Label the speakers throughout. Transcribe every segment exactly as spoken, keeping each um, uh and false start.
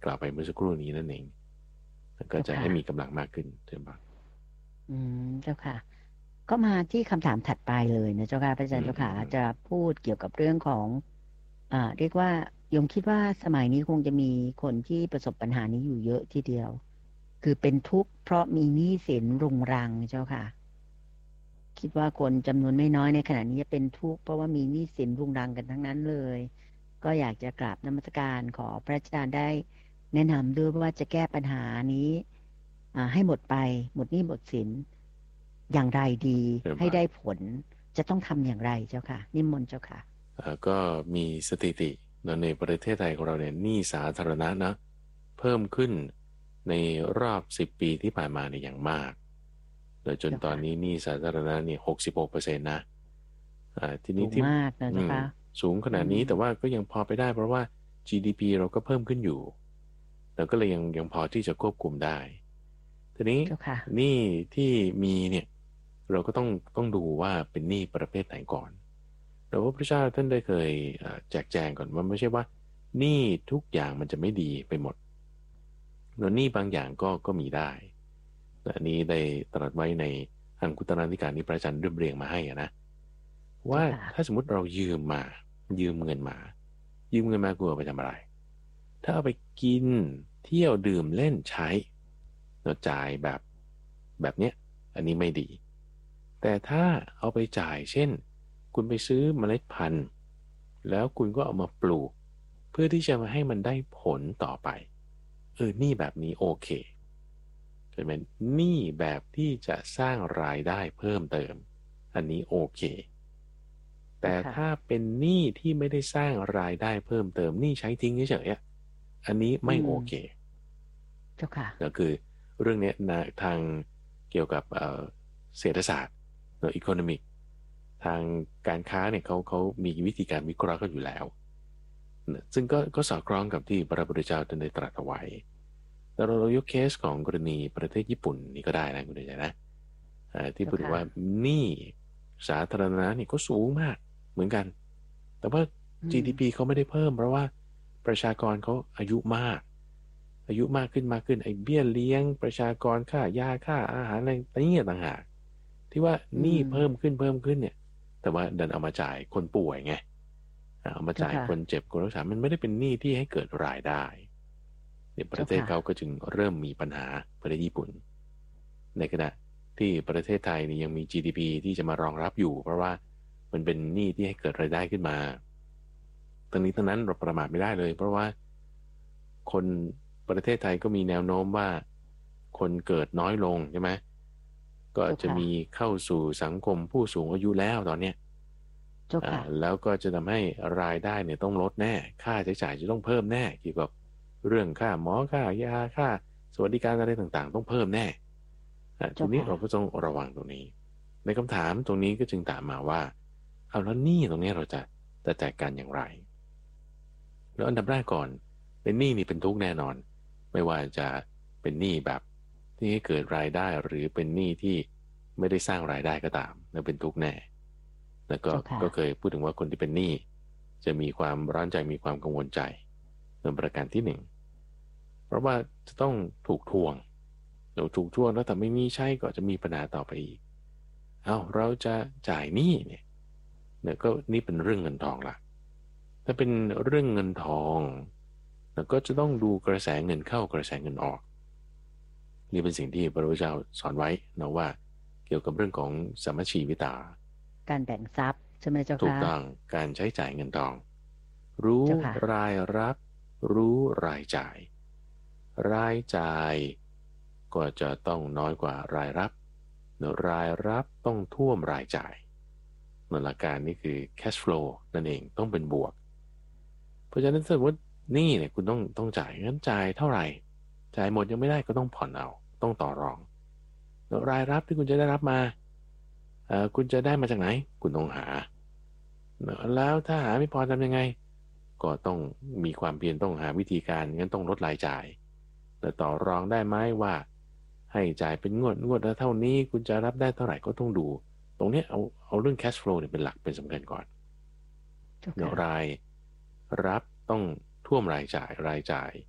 Speaker 1: กล่าวไปเมื่อสักครู่นี้นั่นเองแล้วก็
Speaker 2: เจ้าค่ะ
Speaker 1: จะให้มีกำลังมากขึ้นใช่ไหม
Speaker 2: อืมเจ้าค่ะก็มาที่คำถามถัดไปเลยนะเจ้าค่ะพระอา
Speaker 1: อื
Speaker 2: จารย์เจ้าค่ะ
Speaker 1: มอืมอืม
Speaker 2: จะพูดเกี่ยวกับเรื่องของอ่าเรียกว่าโยมคิดว่าสมัยนี้คงจะมีคนที่ประสบปัญหานี้อยู่เยอะทีเดียวคือเป็นทุกข์เพราะมีหนี้สินรุงรังเจ้าค่ะคิดว่าคนจำนวนไม่น้อยในขณะนี้จะเป็นทุกข์เพราะว่ามีหนี้สินรุงรังกันทั้งนั้นเลยก็อยากจะกราบนมัสการขอพระอาจารย์ได้แนะนำด้วยว่าจะแก้ปัญหานี้อ่าให้หมดไปหมดหนี้หมดสิน อย่างไรดี
Speaker 1: เริ่มบาน
Speaker 2: ให้ได้ผลจะต้องทำอย่างไรเจ้าค่ะนิมนต์เจ้าค่ะ
Speaker 1: เอ่อก็มีสถิติเนอะในประเทศไทยของเราเนี่ยหนี้สาธารณะนะเพิ่มขึ้นในรอบสิบปีที่ผ่านมาเนี่ยอย่างมากแล้วจน
Speaker 2: เจ้าค่ะ
Speaker 1: ตอนนี้หนี้สาธารณะเนี่ยหกสิบหกเปอร์เซ็นต์นะอ่าทีนี้ที่
Speaker 2: สูงมากนะ
Speaker 1: อืม
Speaker 2: เจ้าค่ะ
Speaker 1: สูงข
Speaker 2: อืม
Speaker 1: นาดนี้แต่ว่าก็ยังพอไปได้เพราะว่า จี ดี พี เราก็เพิ่มขึ้นอยู่เราก็เลยยังยังพอที่จะควบคุมได้ทีนี้
Speaker 2: เจ้าค่ะ
Speaker 1: หนี้ที่มีเนี่ยเราก็ต้องต้องดูว่าเป็นหนี้ประเภทไหนก่อน แต่ว่าพระเจ้าท่านได้เคยเอ่อแจกแจงก่อนว่าไม่ใช่ว่าหนี้ทุกอย่างมันจะไม่ดีไปหมดแล้วหนี้บางอย่างก็ก็มีได้และอันนี้ได้ตรัสไว้ในอังคุตรนิกายนี้พระอาจารย์เรียบเรียงมาให้อะนะว่า
Speaker 2: เจ้าค่ะ
Speaker 1: ถ้าสมมติเรายืมมายืมเงินมายืมเงินมากูเอาไปทำอะไรถ้าเอาไปกินเที่ยวดื่มเล่นใช้เราจ่ายแบบแบบเนี้ยอันนี้ไม่ดี แต่ถ้าเอาไปจ่ายเช่นคุณไปซื้อเมล็ดพันธุ์แล้วคุณก็เอามาปลูกเพื่อที่จะมาให้มันได้ผลต่อไปเออนี่แบบนี้โอเคใช่ไหมนี่แบบที่จะสร้างรายได้เพิ่มเติมอันนี้โอเคแต่
Speaker 2: เจ้าค่ะ
Speaker 1: ถ้าเป็นหนี้ที่ไม่ได้สร้างรายได้เพิ่มเติมหนี้ใช้ทิ้งเฉยๆอะอันนี้
Speaker 2: อื
Speaker 1: ไม่โอเค
Speaker 2: มเจ้าค่ะ
Speaker 1: ก็คือเรื่องเนี้ยนะทางเกี่ยวกับเอ่อเศรษฐศาสตร์หรืออีโคโนมิก ทางการค้าเนี่ยเขาเขามีวิธีการวิเคราะห์กันอยู่แล้วนะซึ่งก็ก็สอดคล้องกับที่พระพุทธเจ้าท่านได้ตรัสเอาไว้แต่เราเรายกเคสของกรณีประเทศญี่ปุ่นนี่ก็ได้นะคุณเดชนะอ่าที่
Speaker 2: เจ้าค่ะ
Speaker 1: พูดถึงว่าหนี้สาธารณะนี่ก็สูงมากเหมือนกันแต่ว่า
Speaker 2: อืม
Speaker 1: จี ดี พี เขาไม่ได้เพิ่มเพราะว่าประชากรเขาอายุมากอายุมากขึ้นมากขึ้นไอ้เบี้ยเลี้ยงประชากรค่ายาค่าอาหารอะไรนี่ต่างหากที่ว่า
Speaker 2: อื
Speaker 1: หนี้
Speaker 2: ม
Speaker 1: เพิ่มขึ้นเพิ่มขึ้นเนี่ย แต่ว่าดันเอามาจ่ายคนป่วยไงอ่าเอามาจ่าย
Speaker 2: เจ้าค่ะ
Speaker 1: คนเจ็บคนรักษามันไม่ได้เป็นหนี้ที่ให้เกิดรายได้เนี่ยประเทศ
Speaker 2: เจ้าค่ะ
Speaker 1: เขาก็จึงเริ่มมีปัญหาประเทศญี่ปุ่นในขณะที่ประเทศไทยนี่ยังมี จี ดี พี ที่จะมารองรับอยู่เพราะว่ามันเป็นหนี้ที่ให้เกิดรายได้ขึ้นมาทั้งนี้ทั้งนั้นเราประมาทไม่ได้เลยเพราะว่าคนประเทศไทยก็มีแนวโน้มว่าคนเกิดน้อยลงใช่ไหมก็
Speaker 2: เจ้าค่ะ
Speaker 1: จะมีเข้าสู่สังคมผู้สูงอายุแล้วตอนเนี้ย อ่า
Speaker 2: เจ้าค่ะ
Speaker 1: แล้วก็จะทำให้รายได้เนี่ยต้องลดแน่ค่าใช้จ่ายจะต้องเพิ่มแน่เกี่ยวกับเรื่องค่าหมอค่ายาค่าสวัสดิการอะไรต่างๆต้องเพิ่มแน่อ่าที
Speaker 2: เจ้าค่ะ
Speaker 1: นี้เราก็ต้องระวังตรงนี้ในคำถามตรงนี้ก็จึงถามมาว่าเอาแล้วหนี้ตรงนี้เราจะจะจัดการอย่างไรแล้วอันดับแรกก่อนเป็นหนี้นี่เป็นทุกข์แน่นอนไม่ว่าจะเป็นหนี้แบบที่ให้เกิดรายได้หรือเป็นหนี้ที่ไม่ได้สร้างรายได้ก็ตามนั่นเป็นทุกข์แน่ แล้วก็
Speaker 2: เจ้าค่ะ
Speaker 1: ก็เคยพูดถึงว่าคนที่เป็นหนี้จะมีความร้อนใจมีความกังวลใจเป็นประการที่หนึ่งเพราะว่าจะต้องถูกทวงเราถูกทวงแล้วแต่ไม่มีใช้ก็จะมีปัญหาต่อไปอีกเอาเราจะจ่ายหนี้เนี่ยเนี่ยก็นี่เป็นเรื่องเงินทองละถ้าเป็นเรื่องเงินทองแล้วก็จะต้องดูกระแสเงินเข้ากระแสเงินออกนี่เป็นสิ่งที่พระพุทธเจ้าสอนไว้นะว่าเกี่ยวกับเรื่องของสมมชีวิตา
Speaker 2: การแบ่งทรัพย์ใช่ไหมเจ้าค่ะ
Speaker 1: ถูกต้องการใช้จ่ายเงินทองรู้
Speaker 2: เจ้าค่ะ
Speaker 1: รายรับรู้รายจ่ายรายจ่ายก็จะต้องน้อยกว่ารายรับรายรับต้องท่วมรายจ่ายหลักการนี้คือ cash flow นั่นเองต้องเป็นบวกเพราะฉะนั้นสมมตินี่เนี่ยคุณต้องต้องจ่ายงั้นจ่ายเท่าไหร่จ่ายหมดยังไม่ได้ก็ต้องผ่อนเอาต้องต่อรองแล้วรายรับที่คุณจะได้รับมาเอ่อคุณจะได้มาจากไหนคุณต้องหา แล้วถ้าหาไม่พอทำยังไงก็ต้องมีความเพียรต้องหาวิธีการงั้นต้องลดรายจ่ายแต่ต่อรองได้ไหมว่าให้จ่ายเป็นงวดงวดละเท่านี้คุณจะรับได้เท่าไหร่ก็ต้องดูตรงเนี้ยเอาเอาเรื่อง cash flow เนี่ยเป็นหลักเป็นสำคัญก่อน
Speaker 2: เจ้าค่ะ
Speaker 1: เดี๋ยวรายรับต้องท่วมรายจ่ายรายจ่าย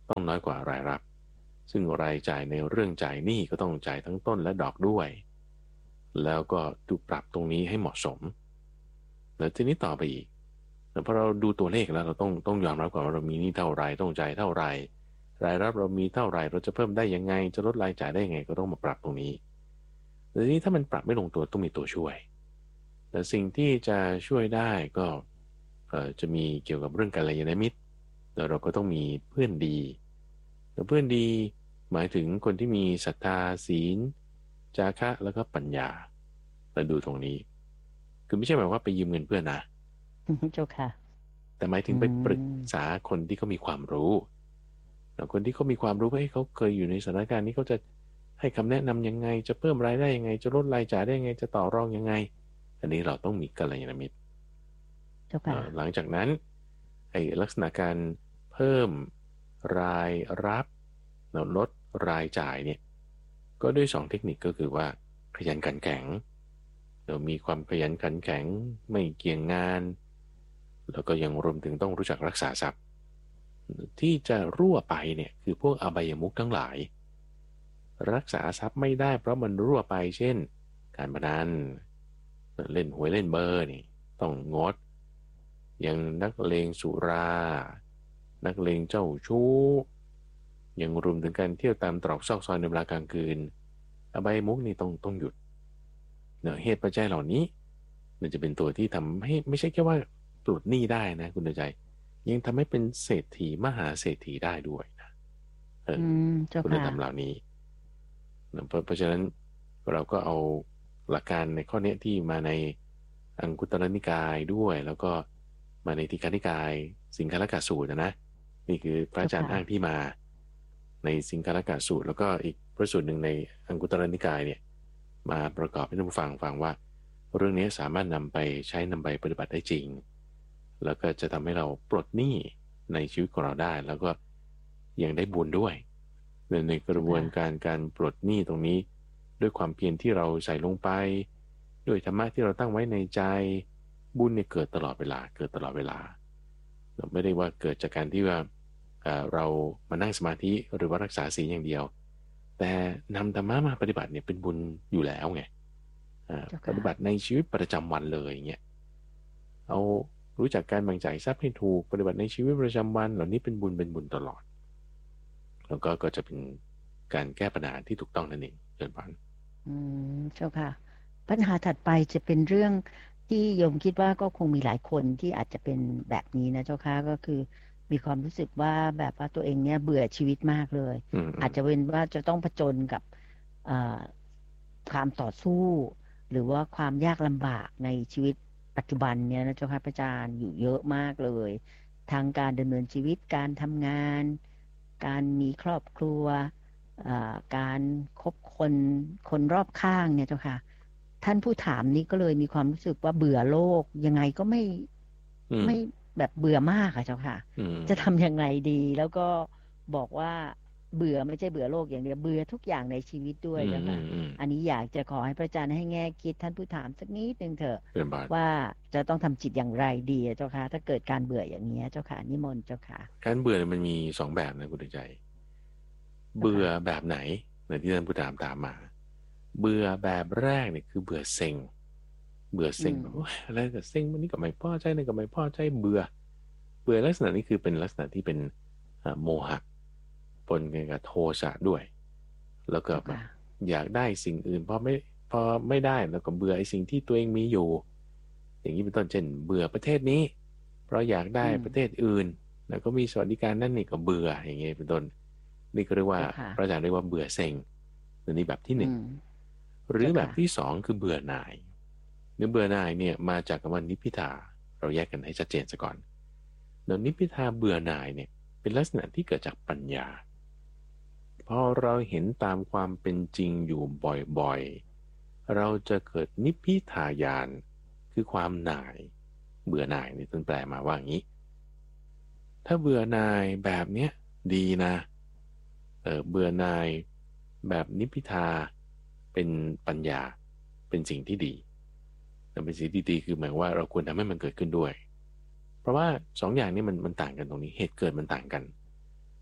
Speaker 1: ต้องน้อยกว่ารายรับซึ่งรายจ่ายในเรื่องจ่ายหนี้ก็ต้องจ่ายทั้งต้นและดอกด้วยแล้วก็ดูปรับตรงนี้ให้เหมาะสมแล้วทีนี้ต่อไปอีกแต่พอเราดูตัวเลขแล้วเราต้องต้องยอมรับก่อนว่าเรามีหนี้เท่าไรต้องจ่ายเท่าไรรายรับเรามีเท่าไรเราจะเพิ่มได้ยังไงจะลดรายจ่ายได้ยังไงก็ต้องมาปรับตรงนี้แต่ทีนี้ถ้ามันปรับไม่ลงตัวต้องมีตัวช่วยแต่สิ่งที่จะช่วยได้ก็เอ่อจะมีเกี่ยวกับเรื่องกัลยาณมิตรแล้วเราก็ต้องมีเพื่อนดีแต่เพื่อนดีหมายถึงคนที่มีศรัทธาศีลจาคะแล้วก็ปัญญาเราดูตรงนี้คือไม่ใช่หมายว่าไปยืมเงินเพื่อนนะ
Speaker 2: เจ้าค่ะ
Speaker 1: แต่หมายถึงไปปรึกษาคนที่เขามีความรู้แล้วคนที่เขามีความรู้ว่าเขาเคยอยู่ในสถานการณ์นี้เขาจะให้คำแนะนำยังไงจะเพิ่มรายได้ยังไงจะลดรายจ่ายได้ยังไงจะต่อรองยังไงอันนี้เราต้องมีกัลยาณมิตรหลังจากนั้นไอ้ลักษณะการเพิ่มรายรับแล้วลดรายจ่ายเนี่ยก็ด้วยสองเทคนิคก็คือว่าขยันขันแข็งเรามีความขยันขันแข็งไม่เกี่ยงงานแล้วก็ยังรวมถึงต้องรู้จักรักษาทรัพย์ที่จะรั่วไปเนี่ยคือพวกอบายมุขทั้งหลายรักษาทรัพย์ไม่ได้เพราะมันรั่วไปเช่นการพนันเล่นหวยเล่นเบอร์นี่ต้องงดยังนักเลงสุรานักเลงเจ้าชู้ยังรวมถึงการเที่ยวตามตรอกซอกซอยในเวลากลางคืนอบายมุขนี่ต้องต้องหยุดเนื่องเหตุปัจจัยเหล่านี้มันจะเป็นตัวที่ทำให้ไม่ใช่แค่ว่าปลดหนี้ได้นะคุณใจยังทำให้เป็นเศรษฐีมหาเศรษฐีได้ด้วยนะเออคุณธรรมเหล่านี้เพราะเพราะฉะนั้นเราก็เอาหลักการในข้อนี้ที่มาในอังคุตรนิกายด้วยแล้วก็มาในทีฆนิกายสิงคลกสูตรนะนี่คือพระอาจารย์อ้างที่มาในสิงคลกสูตรแล้วก็อีกพระสูตรหนึ่งในอังคุตรนิกายเนี่ยมาประกอบให้ท่านผู้ฟังฟังว่าเรื่องนี้สามารถนำไปใช้นำไปปฏิบัติได้จริงแล้วก็จะทำให้เราปลดหนี้ในชีวิตของเราได้แล้วก็ยังได้บุญด้วยในกระบวนการการปลดหนี้ตรงนี้ด้วยความเพียรที่เราใส่ลงไปด้วยธรรมะที่เราตั้งไว้ในใจบุญเนี่ยเกิดตลอดเวลาเกิดตลอดเวลาเราไม่ได้ว่าเกิดจากการที่ว่าเรามานั่งสมาธิหรือว่ารักษาศีลอย่างเดียวแต่นำธรรมะมาปฏิบัติเนี่ยเป็นบุญอยู่แล้วไงปฏิบัติในชีวิตประจำวันเลยเงี้ยเอารู้จักการแบ่งจ่ายทรัพย์ให้ถูกปฏิบัติในชีวิตประจำวันเหล่านี้เป็นบุญเป็นบุญตลอดแล้วก็ก็จะเป็นการแก้ปัญหาที่ถูกต้องนั่นเองเชิญพัน
Speaker 2: อืมเจ้าค่ะปัญหาถัดไปจะเป็นเรื่องที่โยมคิดว่าก็คงมีหลายคนที่อาจจะเป็นแบบนี้นะเจ้าค่ะก็คือมีความรู้สึกว่าแบบว่าตัวเองเนี่ยเบื่อชีวิตมากเลยอาจจะเป็นว่าจะต้องผจญกับความต่อสู้หรือว่าความยากลำบากในชีวิตปัจจุบันเนี่ยนะเจ้าค่ะพระอาจารย์อยู่เยอะมากเลยทางการดำเนินชีวิตการทำงานการมีครอบครัวการคบคนคนรอบข้างเนี่ยเจ้าค่ะท่านผู้ถามนี้ก็เลยมีความรู้สึกว่าเบื่อโลกยังไงก็ไม่ไม่แบบเบื่อมากอะเจ้าค่ะจะทำยังไงดีแล้วก็บอกว่าเบื่อไม่ใช่เบื่อโลกอย่างเดียวเบื่อทุกอย่างในชีวิตด้วยเจ้าค่ะอันนี้อยากจะขอให้พระอาจารย์ให้แง่คิดท่านผู้ถามสักนิดนึงเถอะว่าจะต้องทำจิตอย่างไรดีเจ้าค่ะถ้าเกิดการเบื่ออย่างนี้เจ้าค่ะนิมนต์เจ้าค่ะ
Speaker 1: การเบื่อมันมีสองแบบนะคุณใจเบื่อแบบไหนในที่ท่านผู้ถามถามมาเบื่อแบบแรกเนี่ยคือเบื่อเซ็งเบื่อเซ็งแบบว่าอะไรแต่เซ็งวันนี้ก็ไม่พอใจนั่นก็ไม่พอใจเบื่อเบื่อลักษณะนี้คือเป็นลักษณะที่เป็นโมหะปนกันกับโทสะด้วยแล้วก็แบบอยากได้สิ่งอื่นพอไม่พอไม่ได้แล้วก็เบื่อไอ้สิ่งที่ตัวเองมีอยู่อย่างนี้เป็นต้นเช่นเบื่อประเทศนี้เพราะอยากได้ประเทศอื่นแล้วก็มีสวัสดิการนั่นนี่ก็เบื่ออย่างเงี้ยเป็นต้นนี่ก็เรียกว่าพระอาจารย์เรียกว่าเบื่อเซ็งนี่แบบที่หนึ่งหรือแบบที่สองคือเบื่อหน่ายเนื้อเบื่อหน่ายเนี่ยมาจากคำว่านิพพิทาเราแยกกันให้ชัดเจนซะก่อนเดี๋ยวนิพพิทาเบื่อหน่ายเนี่ยเป็นลักษณะที่เกิดจากปัญญาพอเราเห็นตามความเป็นจริงอยู่บ่อยๆเราจะเกิดนิพพิทายานคือความหน่ายเบื่อหน่ายนี่ต้นแปลมาว่าอย่างนี้ถ้าเบื่อหน่ายแบบเนี้ยดีนะเออเบื่อหน่ายแบบนิพพิทาเป็นปัญญาเป็นสิ่งที่ดีแต่เป็นสิ่งที่ดีคือหมายว่าเราควรทำให้มันเกิดขึ้นด้วยเพราะว่าสองอย่างนี้มันมันต่างกันตรงนี้เหตุเกิดมันต่างกัน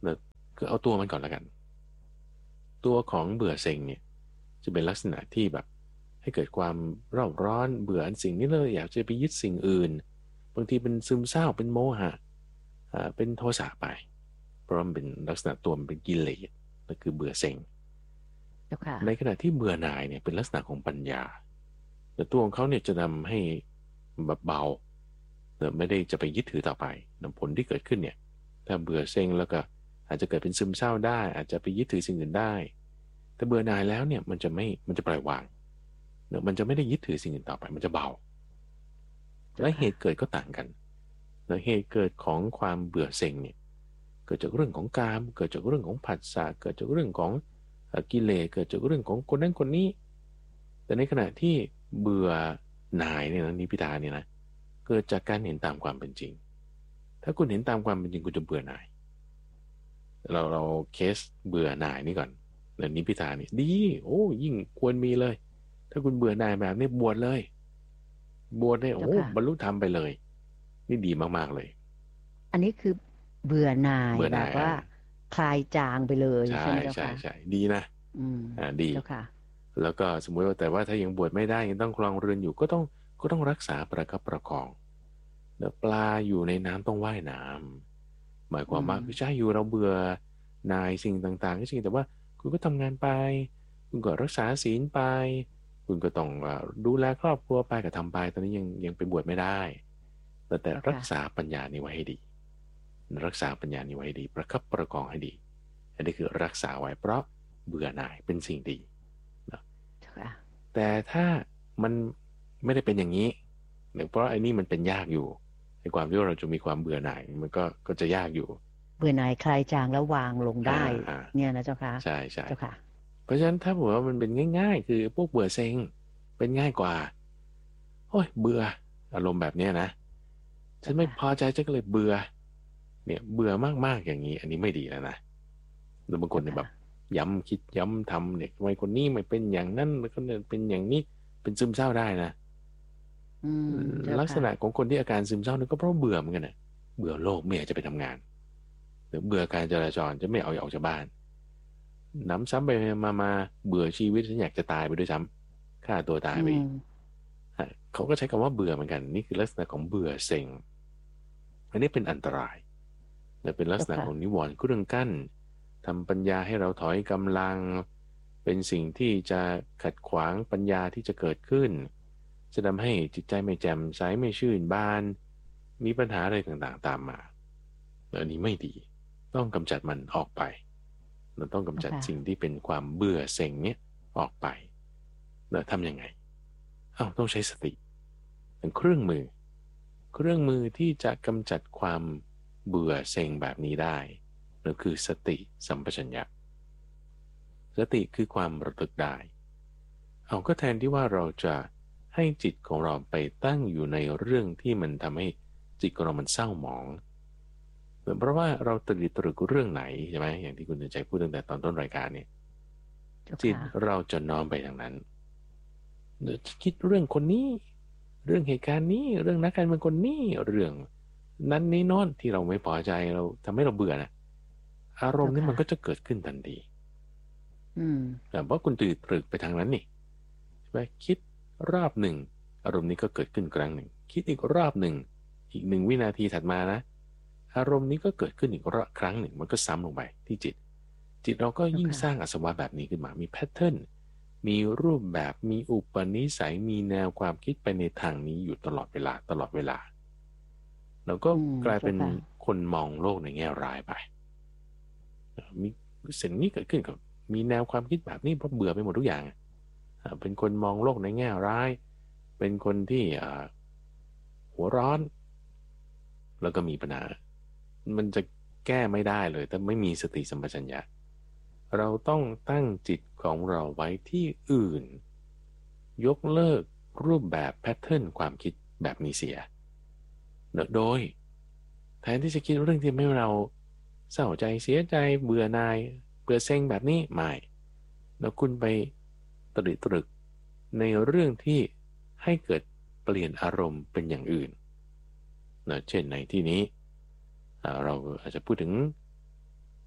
Speaker 1: เนอะคือเอาตัวมันก่อนละกันตัวของเบื่อเซ็งเนี่ยจะเป็นลักษณะที่แบบให้เกิดความเร่าร้อนเบื่ออันสิ่งนี้เลยอยากจะไปยึดสิ่งอื่นบางทีเป็นซึมเศร้าเป็นโมหะอ่าเป็นโทสะไปเพราะมันเป็นลักษณะตัวมันเป็นกิเลสนั่นคือเบื่อเซ็ง
Speaker 2: เจ้าค่ะ
Speaker 1: ในขณะที่เบื่อหน่ายเนี่ยเป็นลักษณะของปัญญาแต่ตัวของเขาเนี่ยจะนำให้แบบเบาแต่ไม่ได้จะไปยึดถือต่อไปผลที่เกิดขึ้นเนี่ยถ้าเบื่อเซ็งแล้วก็อาจจะเกิดเป็นซึมเศร้าได้อาจจะไปยึดถือสิ่งอื่นได้แต่เบื่อหน่ายแล้วเนี่ยมันจะไม่มันจะปล่อยวางเนอะมันจะไม่ได้ยึดถือสิ่งอื่นต่อไปมันจะเบาและเหตุเกิดก็ต่างกันเนอะเหตุเกิดของความเบื่อเซ็งเนี่ยเกิดจากเรื่องของกามเกิดจากเรื่องของผัสสะเกิดจากเรื่องของกิเลสเกิดจากเรื่องของคนนั้นคนนี้แต่ในขณะที่เบื่อหน่ายเนี่ยนะนิพพิทาเนี่ยนะเกิดจากการเห็นตามความเป็นจริงถ้าคุณเห็นตามความเป็นจริงคุณจะเบื่อหน่ายเราเราเคสเบื่อหน่ายนี่ก่อนแล้วนิพพิทานี่ดีโอ้ยิ่งควรมีเลยถ้าคุณเบื่อหน่ายแบบนี้บวชเลยบวชได้โอ้บรรลุธรรมไปเลยนี่ดีมากๆเลย
Speaker 2: อันนี้คือเบื่อหน่าย
Speaker 1: เบื่อห
Speaker 2: แบ
Speaker 1: น่าย
Speaker 2: บว่าคลายจางไปเลย
Speaker 1: ใช่
Speaker 2: ใช่ไหมเจ้า
Speaker 1: ใช่
Speaker 2: ค่ะ
Speaker 1: ใช่ดีนะ
Speaker 2: อืม
Speaker 1: อ่าดี
Speaker 2: เจ้าค่ะ
Speaker 1: แล้วก็สมมุติว่าแต่ว่าถ้ายังบวชไม่ได้ยังต้องครองเรือนอยู่ก็ต้องก็ต้องรักษาประคับประคองเดี๋ยวปลาอยู่ในน้ำต้องว่ายน้ำหมายความว่าคือใช่อยู่เราเบื่อนายสิ่งต่างๆก็จริงแต่ว่าคุณก็ทำงานไปคุณก็รักษาศีลไปคุณก็ต้องดูแลครอบครัวไปก็ทำไปตอนนี้ยังยังไปบวชไม่ได้แต่แต่รักษาปัญญานี้ไว้ให้ดีรักษาปัญญานี้ไว้ให้ดีประคับประคองให้ดีอันนี้คือรักษาไว้เพราะเบื่อหน่ายเป็นสิ่งดีนะแต่ถ้ามันไม่ได้เป็นอย่างนี้เนื่องเพราะไอ้นี่มันเป็นยากอยู่ในความที่เราจะมีความเบื่อหน่ายมันก็ก็จะยากอยู่
Speaker 2: เบื่อหน่ายคลายจางแล้ววางลงได้เนี่ยนะเจ้าค่ะ
Speaker 1: ใช่ใช่
Speaker 2: เจ้าค่ะ
Speaker 1: เพราะฉะนั้นถ้าบอกว่ามันเป็นง่ายๆคือพวกเบื่อเซ็งเป็นง่ายกว่าโอ้ยเบื่ออารมณ์แบบเนี้ยนะฉันไม่พอใจฉันก็เลยเบื่อเนี่ยเบื่อมากๆอย่างนี้อันนี้ไม่ดีแล้วนะหรือบางคนเนี่ยแบบย้ำคิดย้ำทำเนี่ยทำไมคนนี้ไม่เป็นอย่างนั้นแล้วก็เป็นอย่างนี้เป็นซึมเศร้าได้นะลักษณะของคนที่อาการซึมเศร้านี่ก็เพราะเบื่อเหมือนกันนะเบื่อโลกไม่อยากจะไปทำงานหรือเบื่อการจราจรจะไม่เอาออกจากบ้านน้ำซ้ำไปมามาเบื่อชีวิตฉันอยากจะตายไปด้วยซ้ำฆ่าตัวตายไปเขาก็ใช้คำว่าเบื่อเหมือนกันนี่คือลักษณะของเบื่อเซ็งอันนี้เป็นอันตรายแต่เป็นลักษณะของนิวรณ์เครื่องกั้นทำปัญญาให้เราถอยกำลังเป็นสิ่งที่จะขัดขวางปัญญาที่จะเกิดขึ้นจะทำให้จิตใจไม่แจ่มใสไม่ชื่นบานมีปัญหาอะไรต่างๆตามมาอันนี้ไม่ดีต้องกำจัดมันออกไปเราต้องกำจัดสิ่งที่เป็นความเบื่อเซ็งเนี้ยออกไปแล้วทำยังไงเอ้าต้องใช้สติเป็นเครื่องมือเครื่องมือที่จะกำจัดความเบื่อเซ็งแบบนี้ได้นั่นคือสติสัมปชัญญะสติคือความระลึกได้เอาก็แทนที่ว่าเราจะให้จิตของเราไปตั้งอยู่ในเรื่องที่มันทำให้จิตของเรามันเศร้าหมองเพราะว่าเราตรึกตรึกเรื่องไหนใช่ไหมอย่างที่คุณใจพูดตั้งแต่ตอนต้นรายการเนี่ยจิตเราจะน้อมไปทางนั้นคิดเรื่องคนนี้เรื่องเหตุการณ์นี้เรื่องนักการเมืองคนนี้เรื่องนั้นนี้โน้นที่เราไม่พอใจเราทำให้เราเบื่อนะอารมณ์นี้มันก็จะเกิดขึ้นทันทีแต่เพราะคุณตื่นตรึกไปทางนั้นนี่ใช่ไหมคิดรอบหนึ่งอารมณ์นี้ก็เกิดขึ้นครั้งหนึ่งคิดอีกรอบหนึ่งอีกหนึ่งวินาทีถัดมานะอารมณ์นี้ก็เกิดขึ้นอีกครั้งหนึ่งมันก็ซ้ำลงไปที่จิตจิตเราก็ยิ่งสร้างอาสวะแบบนี้ขึ้นมามีแพทเทิร์นมีรูปแบบมีอุปนิสัยมีแนวความคิดไปในทางนี้อยู่ตลอดเวลาตลอดเวลาเราก็กลายเป็นคนมองโลกในแง่ร้ายไปมีสิ่งนี้เกิดขึ้นกับมีแนวความคิดแบบนี้เพราะเบื่อไปหมดทุกอย่างเป็นคนมองโลกในแง่ร้ายเป็นคนที่หัวร้อนแล้วก็มีปัญหามันจะแก้ไม่ได้เลยถ้าไม่มีสติสัมปชัญญะเราต้องตั้งจิตของเราไว้ที่อื่นยกเลิกรูปแบบแพทเทิร์นความคิดแบบนี้เสียโดยแทนที่จะคิดเรื่องที่ไม่เราเศร้าใจเสียใจเบื่อหน่ายเบื่อเซ็งแบบนี้ไม่แล้วคุณไปตรึกตรึกในเรื่องที่ให้เกิดเปลี่ยนอารมณ์เป็นอย่างอื่นนะเช่นในที่นี้เราอาจจะพูดถึง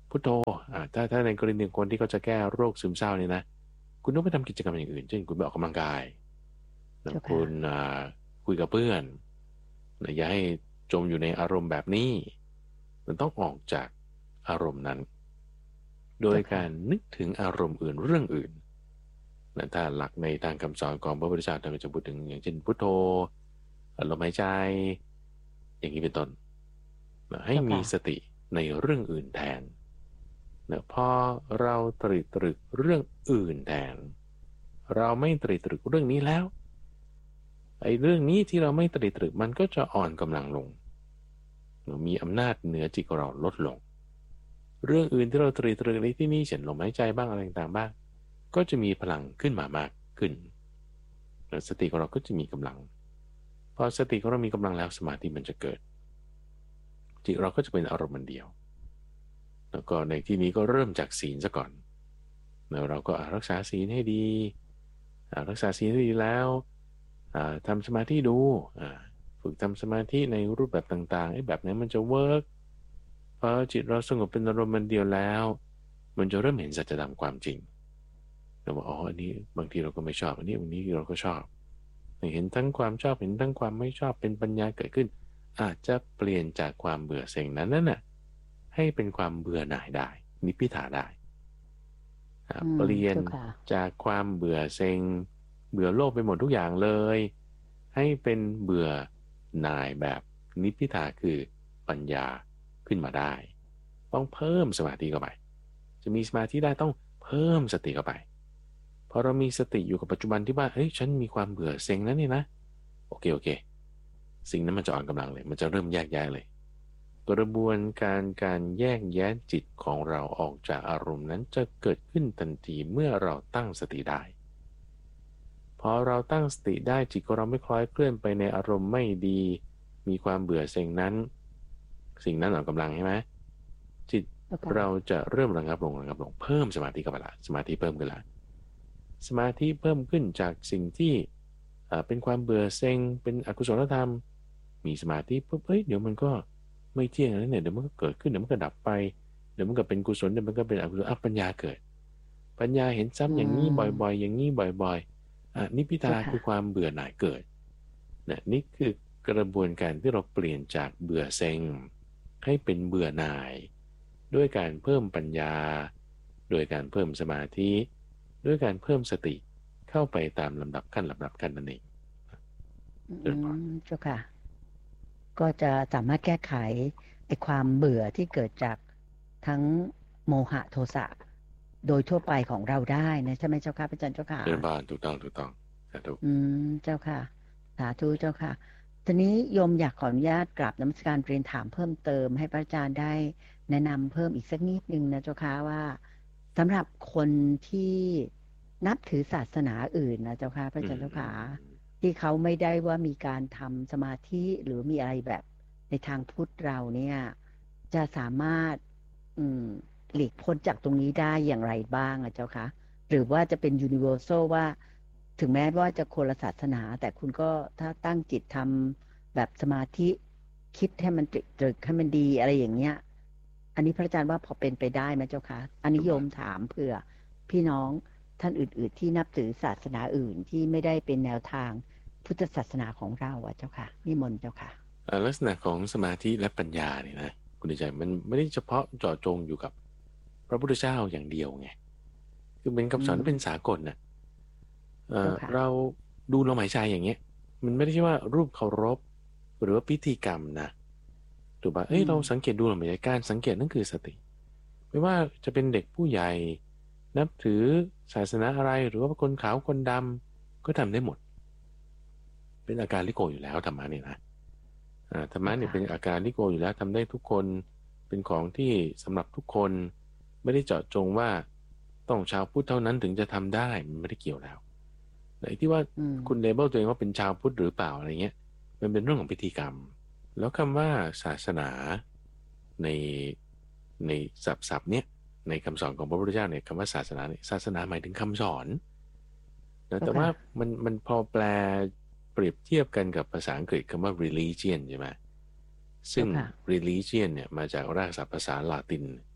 Speaker 1: พุทโธอ่าถ้าถ้าในกรณีคนที่เขาจะแก้โรคซึมเศร้าเนี่ยนะคุณต้องไปทำกิจกรรมอย่างอื่นเช่นคุณไปออกกำลังกายนะ
Speaker 2: เจ้าค่ะ
Speaker 1: คุณอ่าคุยกับเพื่อนนะอย่าให้จมอยู่ในอารมณ์แบบนี้มันต้องออกจากอารมณ์นั้นโดย
Speaker 2: เจ้าค่ะ
Speaker 1: การนึกถึงอารมณ์อื่นเรื่องอื่นนะถ้าหลักในทางคำสอนของพระพุทธเจ้าท่านก็จะพูดถึงอย่างเช่นพุทโธลมหายใจอย่างนี้เป็นต้นนะให้
Speaker 2: เจ้าค่ะ
Speaker 1: มีสติในเรื่องอื่นแทน เนะพอเราตรีตรึกเรื่องอื่นแทนเราไม่ตรีตรึกเรื่องนี้แล้วไอ้เรื่องนี้ที่เราไม่ตรีตรึกมันก็จะอ่อนกำลังลงมีอำนาจเหนือจิตของเราลดลงเรื่องอื่นที่เราตรีตรึกในที่นี้เช่นลมหายใจบ้างอะไรต่างๆบ้างก็จะมีพลังขึ้นมามากขึ้นสติของเราก็จะมีกำลังพอสติของเรามีกำลังแล้วสมาธิมันจะเกิดจิตเราก็จะเป็นอารมณ์เดียวแล้วก็ในที่นี้ก็เริ่มจากศีลซะก่อนแล้วเราก็รักษาศีลให้ดีรักษาศีลให้ดีแล้วทำสมาธิดูฝึกทำสมาธิในรูปแบบต่างๆไอ้แบบไหนมันจะเวิร์กพอจิตเราสงบเป็นอารมณ์เดียวแล้วมันจะเริ่มเห็นสัจธรรมความจริงเราบอกอ๋ออันนี้บางทีเราก็ไม่ชอบอันนี้บางทีเราก็ชอบเห็นทั้งความชอบเห็นทั้งความไม่ชอบเป็นปัญญาเกิดขึ้นอาจจะเปลี่ยนจากความเบื่อเซ็งนั้นนั่นน่ะให้เป็นความเบื่อหน่ายได้นิพพิทาได้เปลี่ยนจากความเบื่อเซ็งเบื่อโลกไปหมดทุกอย่างเลยให้เป็นเบื่อหน่ายแบบนิพพิทาคือปัญญาขึ้นมาได้ต้องเพิ่มสมาธิเข้าไปจะมีสมาธิได้ต้องเพิ่มสติเข้าไปพอเรามีสติอยู่กับปัจจุบันที่ว่าเฮ้ยฉันมีความเบื่อเซ็งนั้นนี่นะโอเคโอเคสิ่งนั้นมันจะอ่อนกำลังเลยมันจะเริ่มแยกแยะเลยกระบวนการการแยกแยะจิตของเราออกจากอารมณ์นั้นจะเกิดขึ้นทันทีเมื่อเราตั้งสติได้พอเราตั้งสติได้จิตของเราไม่คล้อยเคลื่อนไปในอารมณ์ไม่ดีมีความเบื่อเซ็งนั้นสิ่งนั้นอ่อนกำลังใช่ไหมจิตเราจะเริ่มระงับลงระงับลงเพิ่มสมาธิกับเวลาสมาธิเพิ่มขึ้นละสมาธิเพิ่มขึ้นจากสิ่งที่เป็นความเบื่อเซ็งเป็นอกุศลธรรมมีสมาธิปุ๊บเฮ้ยเดี๋ยวมันก็ไม่เที่ยงแล้วเนี่ยเดี๋ยวมันก็เกิดขึ้นเดี๋ยวมันก็ดับไปเดี๋ยวมันก็เป็นกุศลเดี๋ยวมันก็เป็นอกุศลอ่ะปัญญาเกิดปัญญาเห็นซ้ำอย่างนี้บ่อยๆอย่างนี้บ่อยๆอ่ะนิพพิทาคือความเบื่อหน่ายเกิดเนี่ยนี่คือกระบวนการที่เราเปลี่ยนจากเบื่อเซ็งให้เป็นเบื่อหน่ายด้วยการเพิ่มปัญญาโดยการเพิ่มสมาธิด้วยการเพิ่มสติเข้าไปตามลำดับขั้นลำดับขั้นนั่นเอง
Speaker 2: อืมเจ้าค่ะก็จะสามารถแก้ไขไอ้ความเบื่อที่เกิดจากทั้งโมหะโทสะโดยทั่วไปของเราได้นะใช่ไหมเจ้าค่ะพระอาจารย์เจ้าค่ะ
Speaker 1: เป็นบ้านถูกต้องถูกต้องสาธุ
Speaker 2: อืมเจ้าค่ะสาธุเจ้าค่ะทีนี้โยมอยากขออนุญาตกราบนมัสการเรียนถามเพิ่มเติมให้พระอาจารย์ได้แนะนำเพิ่มอีกสักนิดนึงนะเจ้าค่ะว่าสำหรับคนที่นับถือศาสนาอื่นนะเจ้าค่ะพระอาจารย์เจ้าค่ะที่เขาไม่ได้ว่ามีการทำสมาธิหรือมีอะไรแบบในทางพุทธเราเนี่ยจะสามารถอืมหลีกพ้นจากตรงนี้ได้อย่างไรบ้างอะเจ้าคะหรือว่าจะเป็นยูนิเวอร์แซลว่าถึงแม้ว่าจะคนละศาสนาแต่คุณก็ถ้าตั้งจิตทำแบบสมาธิคิดให้มันตรึกให้มันดีอะไรอย่างเงี้ยอันนี้พระอาจารย์ว่าพอเป็นไปได้ไหมเจ้าคะอันนี้โยมถามเผื่อพี่น้องท่านอื่นๆที่นับถือศาสนาอื่นที่ไม่ได้เป็นแนวทางพุทธศาสนาของเราอะเจ้าค่ะนิมนต์เจ้าค่ะ
Speaker 1: ลักษณะของสมาธิและปัญญาเนี่ยนะคุณใจมันไม่ได้เฉพาะเจาะจงอยู่กับพระพุทธเจ้าอย่างเดียวไงคือเป็นคำสอนที่เป็นสากลนะเออเราดูลมหายใจอย่างเงี้ยมันไม่ได้ใช่ว่ารูปเคารพหรือว่าพิธีกรรมนะถูกป่ะเอ้ยเราสังเกตดูลมหายใจการสังเกตนั่นคือสติไม่ว่าจะเป็นเด็กผู้ใหญ่นับถือศาสนาอะไรหรือว่าคนขาวคนดำก็ทำได้หมดเป็นอาการลิโกอยู่แล้วธรรมะเนี่ยนะธรรมะเนี่ยเป็นอาการลิโกอยู่แล้วทำได้ทุกคนเป็นของที่สำหรับทุกคนไม่ได้เจาะจงว่าต้องชาวพุทธเท่านั้นถึงจะทำได้มันไม่ได้เกี่ยวแล้วไหนที่ว่าคุณเลเบลตัวเองว่าเป็นชาวพุทธหรือเปล่าอะไรเงี้ยมันเป็นเรื่องของพิธีกรรมแล้วคำว่าศาสนาในในศัพท์เนี้ยในคำสอนของพระพุทธเจ้าเนี่ยคำว่าศาสนาเนี่ยศาสนาหมายถึงคำสอนนะแต่ว่ามันมันพอแปลเปรียบเทียบกันกับภาษาอังกฤษคำว่า religion ใช่ไหมซึ่ง religion เนี่ยมาจากรากศัพท์ภาษาลาติน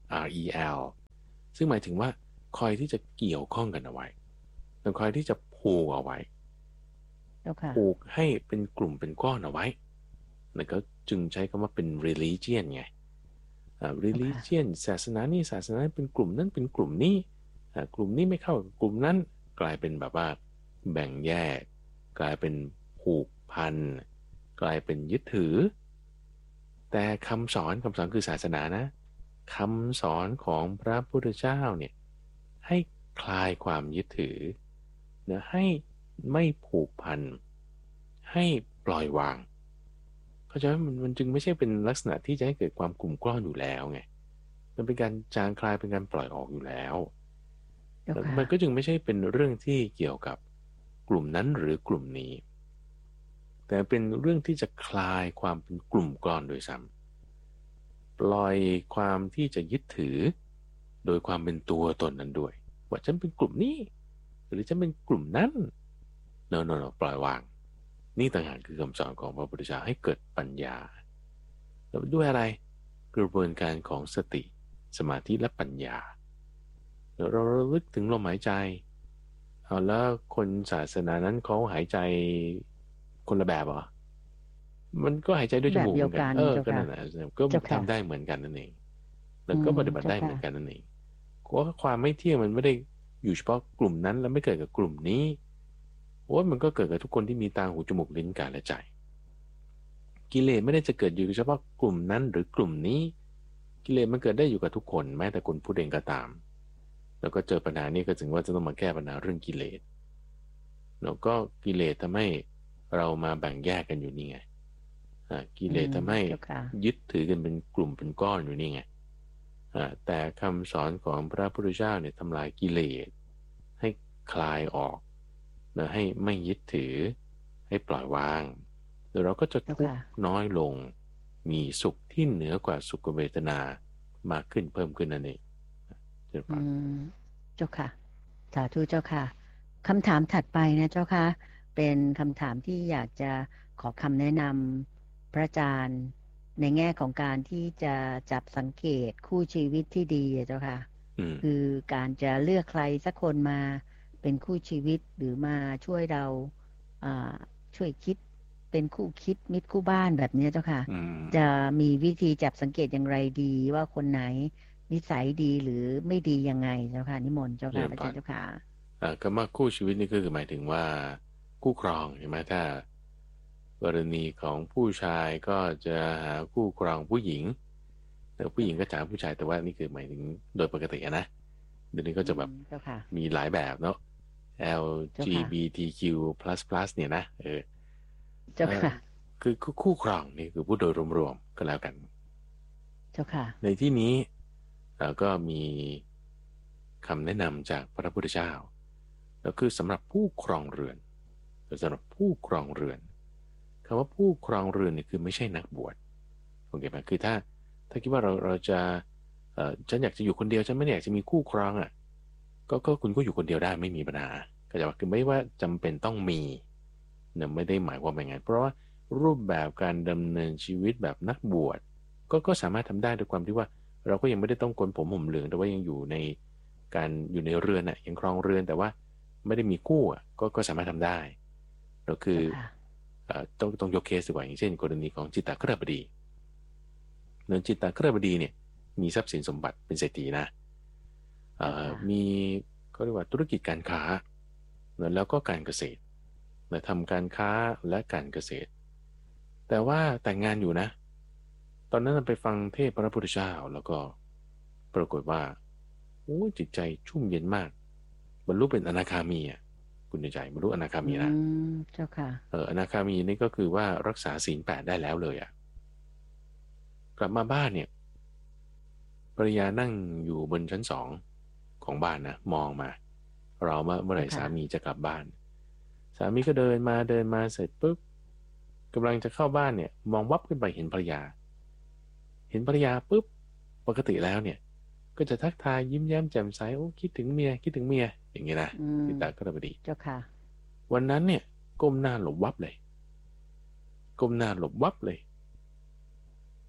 Speaker 1: R E L ซึ่งหมายถึงว่าคอยที่จะเกี่ยวข้องกันเอาไว้แต่คอยที่จะผูกเอาไว้ผูกให้เป็นกลุ่มเป็นก้อนเอาไว้แล้วก็จึงใช้คำว่าเป็น religion ไง religion ศาสนานี่ศาสนาเป็นกลุ่มนั้นเป็นกลุ่มนี้กลุ่มนี้ไม่เข้ากับกลุ่มนั้นกลายเป็นแบบว่าแบ่งแยกกลายเป็นผูกพันกลายเป็นยึดถือแต่คำสอนคำสอนคือศาสนานะคำสอนของพระพุทธเจ้าเนี่ยให้คลายความยึดถือนะให้ไม่ผูกพันให้ปล่อยวางเพราะฉะนั้นมันมันจึงไม่ใช่เป็นลักษณะที่จะให้เกิดความกลุ่มก้อนอยู่แล้วไงมันเป็นการจางคลายเป็นการปล่อยออกอยู่แล้วมันก็จึงไม่ใช่เป็นเรื่องที่เกี่ยวกับกลุ่มนั้นหรือกลุ่มนี้แต่เป็นเรื่องที่จะคลายความเป็นกลุ่มก้อนโดยซ้ำปล่อยความที่จะยึดถือโดยความเป็นตัวตนนั้นด้วยว่าฉันเป็นกลุ่มนี้หรือฉันเป็นกลุ่มนั้นโนโนโนปล่อยวางนี่ต่างหากคือคำสอนของพระพุทธเจ้าให้เกิดปัญญาแล้วด้วยอะไรกระบวนการของสติสมาธิและปัญญาเราระลึกถึงลมหายใจเอาแล้วคนศาสนานั้นเขาหายใจคนละแบบเหรอมันก็หายใจด้วยจมูกเหมือนกันเออก็นั่นแหละก็ทำได้เหมือนกันนั่นเองแล้วก็ปฏิบัติได้เหมือนกันนั่นเองเพราะความไม่เที่ยงมันไม่ได้อยู่เฉพาะกลุ่มนั้นแล้วไม่เกิดกับกลุ่มนี้โอ้ยมันก็เกิดกับทุกคนที่มีตาหูจมูกลิ้นกายและใจกิเลสไม่ได้จะเกิดอยู่เฉพาะกลุ่มนั้นหรือกลุ่มนี้กิเลสมันเกิดได้อยู่กับทุกคนแม้แต่คนพูดเองก็ตามแล้วก็เจอปัญหานี้ก็ถึงว่าจะต้องมาแก้ปัญหาเรื่องกิเลสแล้วก็กิเลสทำให้เรามาแบ่งแยกกันอยู่นี่ไงกิเลสทำให้ยึดถือกันเป็นกลุ่มเป็นก้อนอยู่นี่ไงแต่คำสอนของพระพุทธเจ้าเนี่ยทำลายกิเลสให้คลายออกนะให้ไม่ยึดถือให้ปล่อยวางเดี๋ยวเราก็จะทุกข์น้อยลงมีสุขที่เหนือกว่าสุขเวทนามากขึ้นเพิ่มขึ้นนั่นเองเจ้าค่ะ
Speaker 2: เจ้าค่ะสาธุเจ้าค่ะคำถามถัดไปนะเจ้าค่ะเป็นคำถามที่อยากจะขอคำแนะนำพระอาจารย์ในแง่ของการที่จะจับสังเกตคู่ชีวิตที่ดีเจ้าค่ะคือการจะเลือกใครสักคนมาเป็นคู่ชีวิตหรือมาช่วยเราช่วยคิดเป็นคู่คิดมิตรคู่บ้านแบบนี้เจ้าค่ะจะมีวิธีจับสังเกตอย่างไรดีว่าคนไหนนิสัยดีหรือไม่ดียังไงเจ้าค่ะนิมนต์เจ้าค่ะอาจารย์เจ้าค่ะ
Speaker 1: คำว่าคู่ชีวิตนี่ก็คือหมายถึงว่าคู่ครองใช่ไหมถ้ากรณีของผู้ชายก็จะหาคู่ครองผู้หญิงแต่ผู้หญิงก็จะหาผู้ชายแต่ว่านี่คือหมายถึงโดยปกตินะเดี๋ยวนี้ก็จะแบบมีหลายแบบเนาะ แอล จี บี ที คิว พลัส พลัส เนี่ยนะเออ
Speaker 2: เจ้าค่ะ
Speaker 1: คือคู่ครองนี่คือผู้โดยรวมๆก็แล้วกัน
Speaker 2: เจ้าค่ะ
Speaker 1: ในที่นี้เราก็มีคำแนะนำจากพระพุทธเจ้าแล้วคือสำหรับผู้ครองเรือนสำหรับผู้ครองเรือนคำว่าผู้ครองเรือนนี่คือไม่ใช่นักบวชโอเคไหมคือถ้าถ้าคิดว่าเราเราจะเอ่อฉันอยากจะอยู่คนเดียวฉันไม่อยากจะมีคู่ครองอ่ะก็ก็คุณก็อยู่คนเดียวได้ไม่มีปัญหาก็จะว่าคือไม่ว่าจำเป็นต้องมีเนี่ยไม่ได้หมายความว่าอย่างนั้นเพราะว่ารูปแบบการดำเนินชีวิตแบบนักบวชก็ก็สามารถทำได้ด้วยความที่ว่าเราก็ยังไม่ได้ต้องโกนผมห่มเหลืองแต่ว่ายังอยู่ในการอยู่ในเรือนอ่ะยังครองเรือนแต่ว่าไม่ได้มีคู่อ่ะก็ก็สามารถทำได้เราคือต้องต้องยกเคสดีกว่าอย่างเช่นกรณีของจิตตคฤบดีเนินจิตตคฤบดีเนี่ยมีทรัพย์สินสมบัติเป็นเศรษฐีนะมีเขาเรียกว่าธุรกิจการค้าแล้วก็การเกษตรทำการค้าและการเกษตรแต่ว่าแต่งงานอยู่นะตอนนั้นไปฟังเทศพระพุทธเจ้าแล้วก็ปรากฏว่าโอ้จิตใจชุ่มเย็นมากบรรลุเป็นอนาคามีอ่ะคุณใจบรรลุอนาคามีนะ
Speaker 2: เจ้าค่ะ
Speaker 1: เอออนาคามีนี่ก็คือว่ารักษาศีลแปดได้แล้วเลยอ่ะกลับมาบ้านเนี่ยภรรยานั่งอยู่บนชั้นสองของบ้านนะมองมาเราเมื่อไหร่สามีจะกลับบ้านสามีก็เดินมาเดินมาเสร็จปุ๊บกำลังจะเข้าบ้านเนี่ยมองวับขึ้นไปเห็นภรรยาเห็นภรรยาปุ๊บปกติแล้วเนี่ยก็จะทักทายยิ้มแย้มแจ่มใสโอ้คิดถึงเมียคิดถึงเมียอย่างงี้นะจิตตคฤบดี
Speaker 2: เจ้าค่ะ
Speaker 1: วันนั้นเนี่ยก้มหน้าหลบวับเลยก้มหน้าหลบวับเลยภ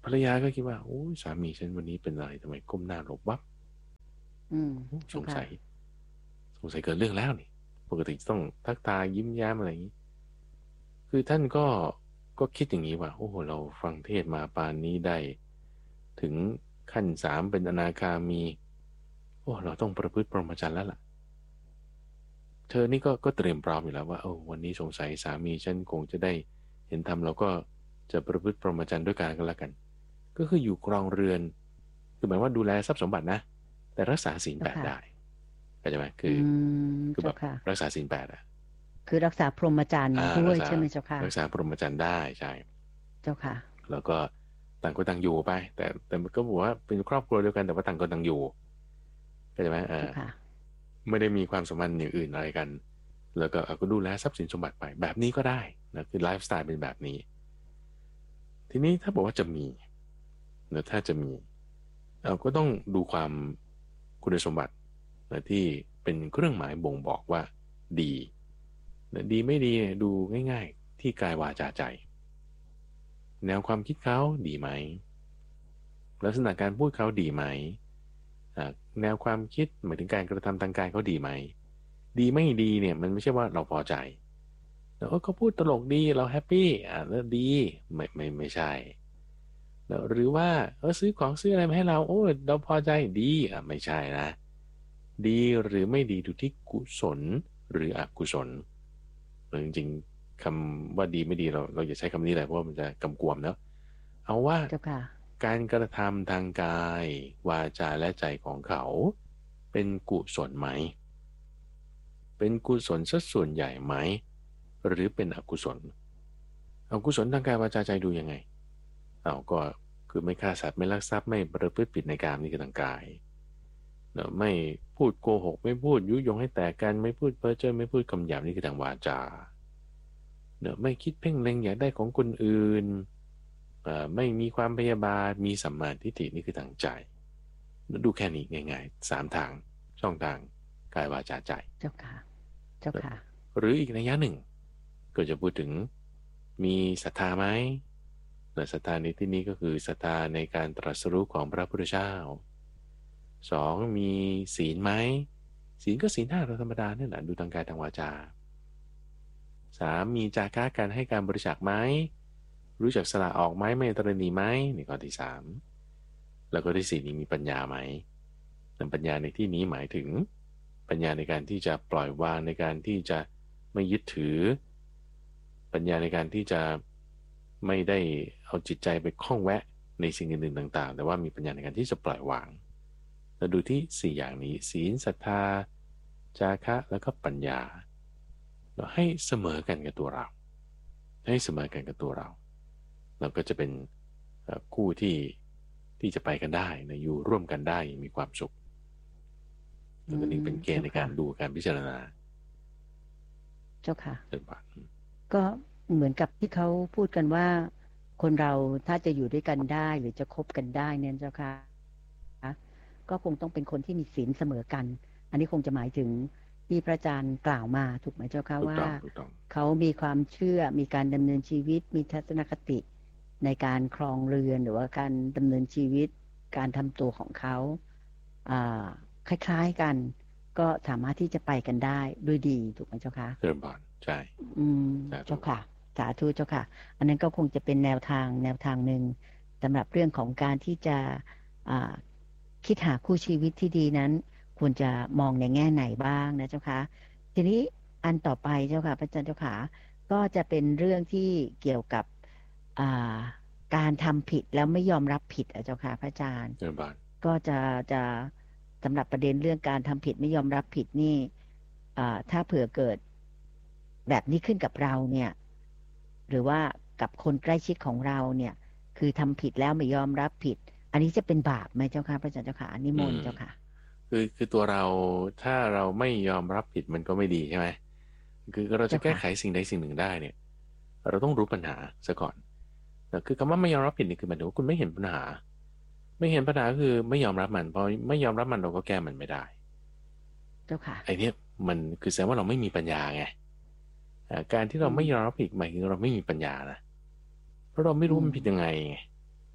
Speaker 1: ภรรยาก็คิดว่าโอ้สามีฉันวันนี้เป็นอะไรทำไมก้มหน้าหลบวับ
Speaker 2: อืม
Speaker 1: สงสัย
Speaker 2: เจ้าค่ะ
Speaker 1: สงสัยเกิดเรื่องแล้วนี่ปกติต้องทักทายยิ้มแย้มอะไรอย่างนี้คือท่านก็ก็คิดอย่างนี้ว่าโอ้โหเราฟังเทศมาปานนี้ได้ถึงขั้นสามเป็นอนาคามีโอ้เราต้องประพฤติพรหมจรรย์แล้วล่ะเธอนี่ก็ก็เตรียมพร้อมอยู่แล้วว่าโอ้วันนี้สงสัยสามีฉันคงจะได้เห็นธรรมเราก็จะประพฤติพรหมจรรย์ด้วยกันก็แล้วกันก็คืออยู่ครองเรือนคือหมายว่าดูแลทรัพย์สมบัตินะแต่รักษาศีล
Speaker 2: เจ้าค่ะ
Speaker 1: แปดได้เข้าใจไหม
Speaker 2: อื
Speaker 1: คือ
Speaker 2: ม
Speaker 1: คือแบบ
Speaker 2: เจ้าค่ะ
Speaker 1: รักษาศีลแปดอะ
Speaker 2: คือรักษาพรหมจรรย์
Speaker 1: อ่า
Speaker 2: ด้ว
Speaker 1: รักษา
Speaker 2: ยใช่ไหมเจ้าค่ะ
Speaker 1: รักษาพรหมจรรย์ได้ใช่
Speaker 2: เจ้าค่ะ
Speaker 1: แล้วก็ต่างคนต่างอยู่ไปแต่แต่มันก็บอกว่าเป็นครอบครัวเดียวกันแต่ว่าต่างคนต่างอยู่เข้าใจไหมเออ
Speaker 2: เจ้าค่ะ
Speaker 1: ไม่ได้มีความสัมพันธ์อย่างอื่นอะไรกันแล้วก็เอาก็ดูแลทรัพย์สินสมบัติไปแบบนี้ก็ได้นะคือไลฟ์สไตล์เป็นแบบนี้ทีนี้ถ้าบอกว่าจะมีเนะถ้าจะมีเราก็ต้องดูความคุณสมบัตินะที่เป็นเครื่องหมายบ่งบอกว่าดีนะดีไม่ดีเนี่ยดูง่ายๆที่กายวาจาใจแนวความคิดเขาดีไหมลักษณะการพูดเขาดีไหมอ่าแนวความคิดหมายถึงการกระทำทางกายเขาดีไหมดีไม่ดีเนี่ยมันไม่ใช่ว่าเราพอใจแล้วเขาพูดตลกดีเราแฮปปี้อ่าแล้วดีไม่ไม่ไม่ใช่แล้วหรือว่าเออซื้อของซื้ออะไรมาให้เราโอ้เราพอใจดีอ่ะไม่ใช่นะดีหรือไม่ดีดูที่กุศลหรืออกุศลเออจริงๆคำว่าดีไม่ดีเราเราอย่าใช้คำนี้เลยเพราะว่ามันจะกำกวมเนาะเอาว่า
Speaker 2: เจ้าค่ะ
Speaker 1: การกระทำทางกายวาจาและใจของเขาเป็นกุศลไหมเป็นกุศลสัดส่วนใหญ่ไหมหรือเป็นอกุศลอกุศลทางกายวาจาใจดูยังไงเอาก็คือไม่ฆ่าสัตว์ไม่ลักทรัพย์ไม่ประพฤติผิดในกามนี่คือทางกายเนอะไม่พูดโกหกไม่พูดยุยงให้แตกกันไม่พูดเพ้อเจ้อไม่พูดคำหยาบนี่คือทางวาจาเนอะไม่คิดเพ่งเล็งอยากได้ของคนอื่นเอ่อไม่มีความพยาบาทมีสัมมาทิฏฐินี่คือทางใจดูแค่นี้ง่ายๆสามทางช่องทางกายวาจาใจ
Speaker 2: เจ้าค่ะเจ้าค่ะ
Speaker 1: หรืออีกนัยยะหนึ่งก็จะพูดถึงมีศรัทธาไหมและศรัทธาในที่นี้ก็คือศรัทธาในการตรัสรู้ของพระพุทธเจ้าสองมีศีลไหมศีลก็ศีลห้าธรรมดาเนี่ยแหละดูทางกายทางวาจาสามมีจาคะการให้การบริจาคไหมรู้จักสละออกไหมไม่ตระหนี่ไหมนี่ข้อที่สามแล้วก็ที่สี่นี้มีปัญญาไหมนำปัญญาในที่นี้หมายถึงปัญญาในการที่จะปล่อยวางในการที่จะไม่ยึดถือปัญญาในการที่จะไม่ได้เอาจิตใจไปคล้องแวะในสิ่งอื่นๆต่างๆแต่ว่ามีปัญญาในการที่จะปล่อยวางเราดูที่สี่อย่างนี้ศีลศรัทธาจาคะแล้วก็ปัญญาเราให้เสมอกันกับตัวเราให้เสมอกันกับตัวเราเราก็จะเป็นคู่ที่ที่จะไปกันได้นะอยู่ร่วมกันได้มีความสุขแล้วก็นี่เป็นเกณฑ์ในการดูการพิจารณา
Speaker 2: เจ้าค่ะ
Speaker 1: เป็นบาท
Speaker 2: ก็เหมือนกับที่เขาพูดกันว่าคนเราถ้าจะอยู่ด้วยกันได้หรือจะคบกันได้เนี่ยเจ้าค่ะก็คงต้องเป็นคนที่มีศีลเสมอกันอันนี้คงจะหมายถึงที่พระอาจารย์กล่าวมาถูกไหมเจ้าค่ะว่าเขามีความเชื่อมีการดำเนินชีวิตมีทัศนคติในการครองเรือนหรือว่าการดำเนินชีวิตการทำตัวของเขาคล้ายๆกันก็สามารถที่จะไปกันได้ด้วยดีถูกไหมเจ้าคะ
Speaker 1: เริ่มบานใช่
Speaker 2: อืมเจ้าค่ะสาธุเจ้าค่ะอันนั้นก็คงจะเป็นแนวทางแนวทางหนึ่งสำหรับเรื่องของการที่จะคิดหาคู่ชีวิตที่ดีนั้นควรจะมองในแง่ไหนบ้างนะเจ้าค่ะทีนี้อันต่อไปเจ้าค่ะพระอาจารย์เจ้าค่ะก็จะเป็นเรื่องที่เกี่ยวกับการทำผิดแล้วไม่ยอมรับผิดอ่ะเจ้าค่ะพระอาจารย์ก็จะจะสำหรับประเด็นเรื่องการทำผิดไม่ยอมรับผิดนี่ถ้าเผื่อเกิดแบบนี้ขึ้นกับเราเนี่ยหรือว่ากับคนใกล้ชิดของเราเนี่ยคือทำผิดแล้วไม่ยอมรับผิดอันนี้จะเป็นบาปไหมเจ้าค่ะพระอาจารย์เจ้าค่ะนิมนต์เจ้าค่ะ
Speaker 1: คือคือตัวเราถ้าเราไม่ยอมรับผิดมันก็ไม่ดีใช่ไหมคือเราจะแก้ไขสิ่งใดสิ่งหนึ่งได้เนี่ยเราต้องรู้ปัญหาซะก่อนแต่คือคำว่าไม่ยอมรับผิดนี่คือหมายถึงว่าคุณไม่เห็นปัญหาไม่เห็นปัญหาคือไม่ยอมรับมันพอไม่ยอมรับมันเราก็แก้มันไม่ได้
Speaker 2: เจ้าค่ะ
Speaker 1: ไอ้นี่มันคือแสดงว่าเราไม่มีปัญญาไงการที่เราไม่ยอมรับผิดหมายถึงเราไม่มีปัญญานะเพราะเราไม่รู้มันผิดยังไง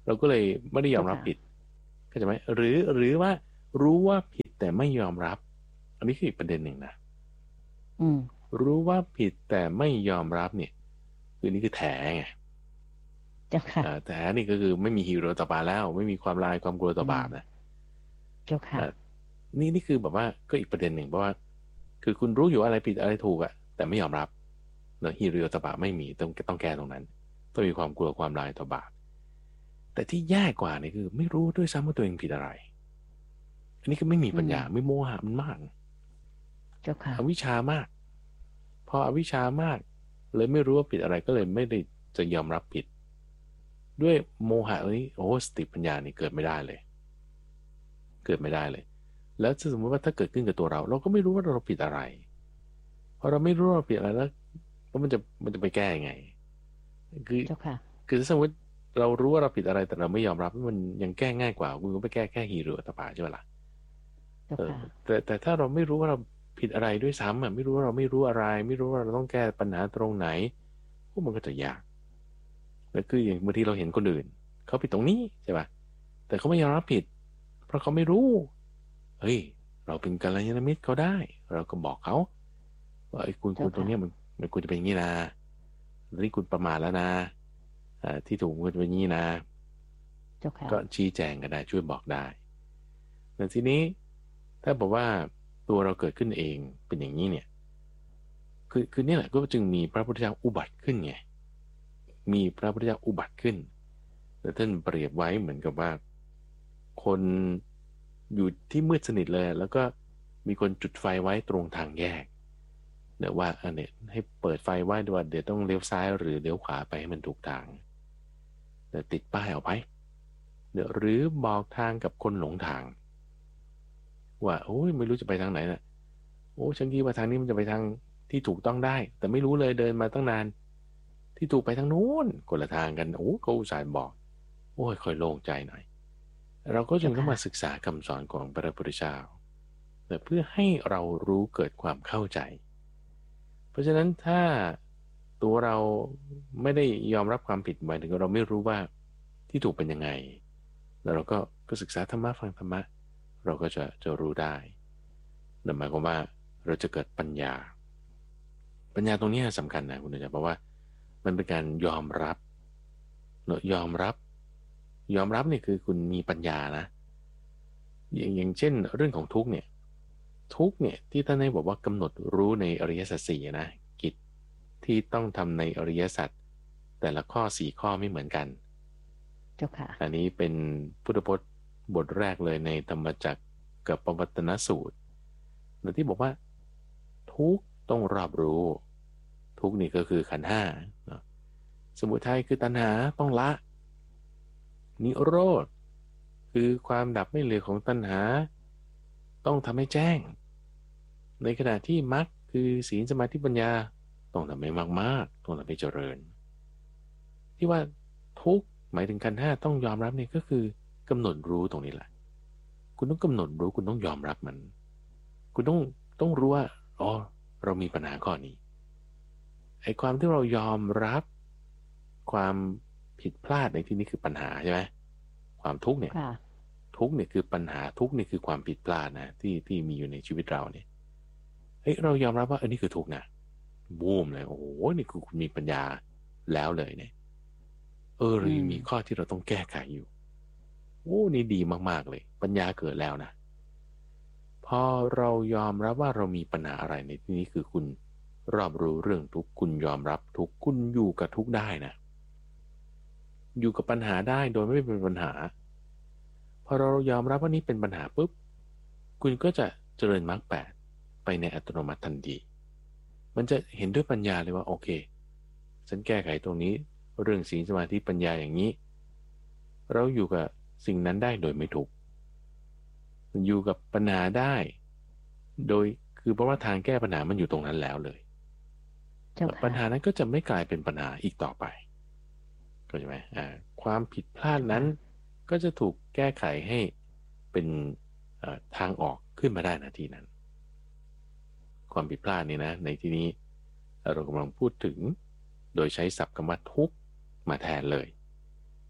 Speaker 1: เราก็เลยไม่ได้ยอ
Speaker 2: เจ้า
Speaker 1: มรับ
Speaker 2: ค่ะ
Speaker 1: ผิดเข้าใจไหมหรือหรือว่ารู้ว่าผิดแต่ไม่ยอมรับอันนี้คืออีกประเด็นหนึ่งนะ
Speaker 2: อืม
Speaker 1: รู้ว่าผิดแต่ไม่ยอมรับเนี่ยคือนี่คือแถไง
Speaker 2: เจ้าค่ะ
Speaker 1: อ่าแถนี่ก็คือไม่มีฮีโร่ต่อบาปแล้วไม่มีความลายความกลัวต่
Speaker 2: อืม
Speaker 1: อบาปนะ
Speaker 2: เจ้าค่ะ
Speaker 1: อ่านี่นี่คือแบบว่าก็อีกประเด็นหนึ่งเพราะว่าคือคุณรู้อยู่อะไรผิดอะไรถูกอะแต่ไม่ยอมรับเนอะฮีโร่ต่อบาปไม่มีต้องต้องแก้ตรงนั้นต้องมีความกลัวความลายต่อบาปแต่ที่แย่กว่านี่คือไม่รู้ด้วยซ้ำว่าตัวเองผิดอะไรอันนี้ก็ไม่มี
Speaker 2: อืม
Speaker 1: ปัญญาไม่โมหะมันมาก
Speaker 2: เจ้าค่ะ
Speaker 1: อวิชชามากพออวิชชามากเลยไม่รู้ว่าผิดอะไรก็เลยไม่ได้จะยอมรับผิดด้วยโมหะนี้โอ้สติปัญญานี่เกิดไม่ได้เลยเกิดไม่ได้เลยแล้วสมมติว่าถ้าเกิดขึ้นกับตัวเราเราก็ไม่รู้ว่าเราผิดอะไรพอเราไม่รู้ว่าเราผิดอะไรแล้วแล้วมันจะมันจะไปแก้ยังไงคือ
Speaker 2: เจ้าค่ะ
Speaker 1: คือถ้าสมมติเรารู้ว่าเราผิดอะไรแต่เราไม่ยอมรับมันยังแก้ง่ายกว่าคุณก็ไปแก้แค่ฮีโร่ตาปาใช่ไหมล่ะ เออ
Speaker 2: เจ้าค่ะ
Speaker 1: แต่แต่ถ้าเราไม่รู้ว่าเราผิดอะไรด้วยซ้ำอ่ะไม่รู้ว่าเราไม่รู้อะไรไม่รู้ว่าเราต้องแก้ปัญหาตรงไหนพวกมันก็จะยากแล้วคืออย่างบางทีเราเห็นคนอื่นเขาผิดตรงนี้ใช่ป่ะแต่เขาไม่ยอมรับผิดเพราะเขาไม่รู้เฮ้ยเราเป็นกัลยาณมิตรเขาได้เราก็บอกเขาว่าไอ้ยคุณคุ
Speaker 2: เจ้าค่ะ
Speaker 1: ณตรงเนี้ยมันมันควรจะเป็นอย่างนี้นะตอนนี้คุณประมาทแล้วนะอ่าที่ถูกควรจะเป็นอย่างนี้นะ
Speaker 2: เจ้าค่ะ
Speaker 1: ก็ชี้แจงกันได้ช่วยบอกได้แต่ทีนี้ถ้าบอกว่าตัวเราเกิดขึ้นเองเป็นอย่างนี้เนี่ย คือคือเนี่ยแหละก็จึงมีพระพุทธเจ้าอุบัติขึ้นไงมีพระพุทธเจ้าอุบัติขึ้นแต่ท่านเปรียบไว้เหมือนกับว่าคนอยู่ที่มืดสนิทเลยแล้วก็มีคนจุดไฟไว้ตรงทางแยกเนี่ยว่าอันเนี้ยให้เปิดไฟไว้ด้วยว่าเดี๋ยวต้องเลี้ยวซ้ายหรือเลี้ยวขวาไปให้มันถูกทางเดี๋ยวติดป้ายเอาไว้เดี๋ยวหรือบอกทางกับคนหลงทางว่าโอ้ยไม่รู้จะไปทางไหนน่ะโอ้ฉันคิดว่าทางนี้มันจะไปทางที่ถูกต้องได้แต่ไม่รู้เลยเดินมาตั้งนาน ที่ถูกไปทางนู้นคนละทางกันโอ้เขาอุตส่าห์บอกโอ้ยค่อยโล่งใจหน่อยเราก็จึ
Speaker 2: เจ้าค่ะ
Speaker 1: งต้องมาศึกษาคำสอนของพระพุทธเจ้าแต่เพื่อให้เรารู้เกิดความเข้าใจเพราะฉะนั้นถ้าตัวเราไม่ได้ยอมรับความผิดหมายถึงเราไม่รู้ว่าที่ถูกเป็นยังไงแล้วเราก็ก็ศึกษาธรรมะฟังธรรมะเราก็จะจะรู้ได้นั่นหมายความว่าเราจะเกิดปัญญาปัญญาตรงนี้สำคัญนะคุณอาจารย์เพราะว่า มันเป็นการยอมรับเนอะยอมรับยอมรับเนี่ยคือคุณมีปัญญานะอย่างอย่างเช่นเรื่องของทุกข์เนี่ยทุกข์เนี่ยที่ท่านให้บอกว่ากำหนดรู้ในอริยสัจสี่นะกิจที่ต้องทำในอริยสัจแต่ละข้อสี่ข้อไม่เหมือนกัน
Speaker 2: เจ้าค่ะ
Speaker 1: อันนี้เป็นพุทธพจน์บทแรกเลยในธรรมจักรกับปวัตตนสูตรหรือที่บอกว่าทุกข์ต้องรอบรู้ทุกข์นี่ก็คือขันธ์ห้าเนาะ สมุทัยคือตัณหาต้องละนิโรธคือความดับไม่เหลือของตัณหาต้องทำให้แจ้งในขณะที่มรรคคือศีลสมาธิปัญญาต้องทำให้มากๆต้องทำให้เจริญที่ว่าทุกข์หมายถึงขันธ์ห้าต้องยอมรับนี่ก็คือกำหนดรู้ตรงนี้แหละคุณต้องกำหนดรู้คุณต้องยอมรับมันคุณต้องต้องรู้ว่าอ๋อเรามีปัญหาข้อนี้ไอ้ความที่เรายอมรับความผิดพลาดในที่นี้คือปัญหาใช่ไหมความทุกข์เนี่ย
Speaker 2: ค่ะ
Speaker 1: ทุกข์เนี่ยคือปัญหาทุกข์เนี่ยคือความผิดพลาดนะที่ที่มีอยู่ในชีวิตเราเนี่ยเฮ้ยเรายอมรับว่าอันนี้คือทุกข์นะบูมเลยโอ้โหนี่คือคุณมีปัญญาแล้วเลยเนี่ยเออเรา
Speaker 2: อืม
Speaker 1: ยังมีข้อที่เราต้องแก้ไขอยู่โอ้นี่ดีมากๆเลยปัญญาเกิดแล้วนะพอเรายอมรับว่าเรามีปัญหาอะไรในที่นี้คือคุณรอบรู้เรื่องทุกข์คุณยอมรับทุกข์คุณอยู่กับทุกข์ได้นะอยู่กับปัญหาได้โดยไม่เป็นปัญหาพอเรายอมรับว่านี่เป็นปัญหาปุ๊บคุณก็จะเจริญมรรคแปดไปในอัตโนมัติทันทีมันจะเห็นด้วยปัญญาเลยว่าโอเคฉันแก้ไขตรงนี้เรื่องศีลสมาธิปัญญาอย่างนี้เราอยู่กับสิ่งนั้นได้โดยไม่ทุกข์อยู่กับปัญหาได้โดยคือเพราะว่าทางแก้ปัญหามันอยู่ตรงนั้นแล้วเลย
Speaker 2: เจ้า
Speaker 1: ปัญ
Speaker 2: ค่ะ
Speaker 1: หานั้นก็จะไม่กลายเป็นปัญหาอีกต่อไปเข้าใจไหมอ่าความผิดพลาด
Speaker 2: เจ้า
Speaker 1: นั้น
Speaker 2: ค่ะ
Speaker 1: ก็จะถูกแก้ไขให้เป็นทางออกขึ้นมาได้นะทีนั้นความผิดพลาดนี่นะในที่นี้เรากำลังพูดถึงโดยใช้ศัพท์คำว่าทุกข์มาแทนเลย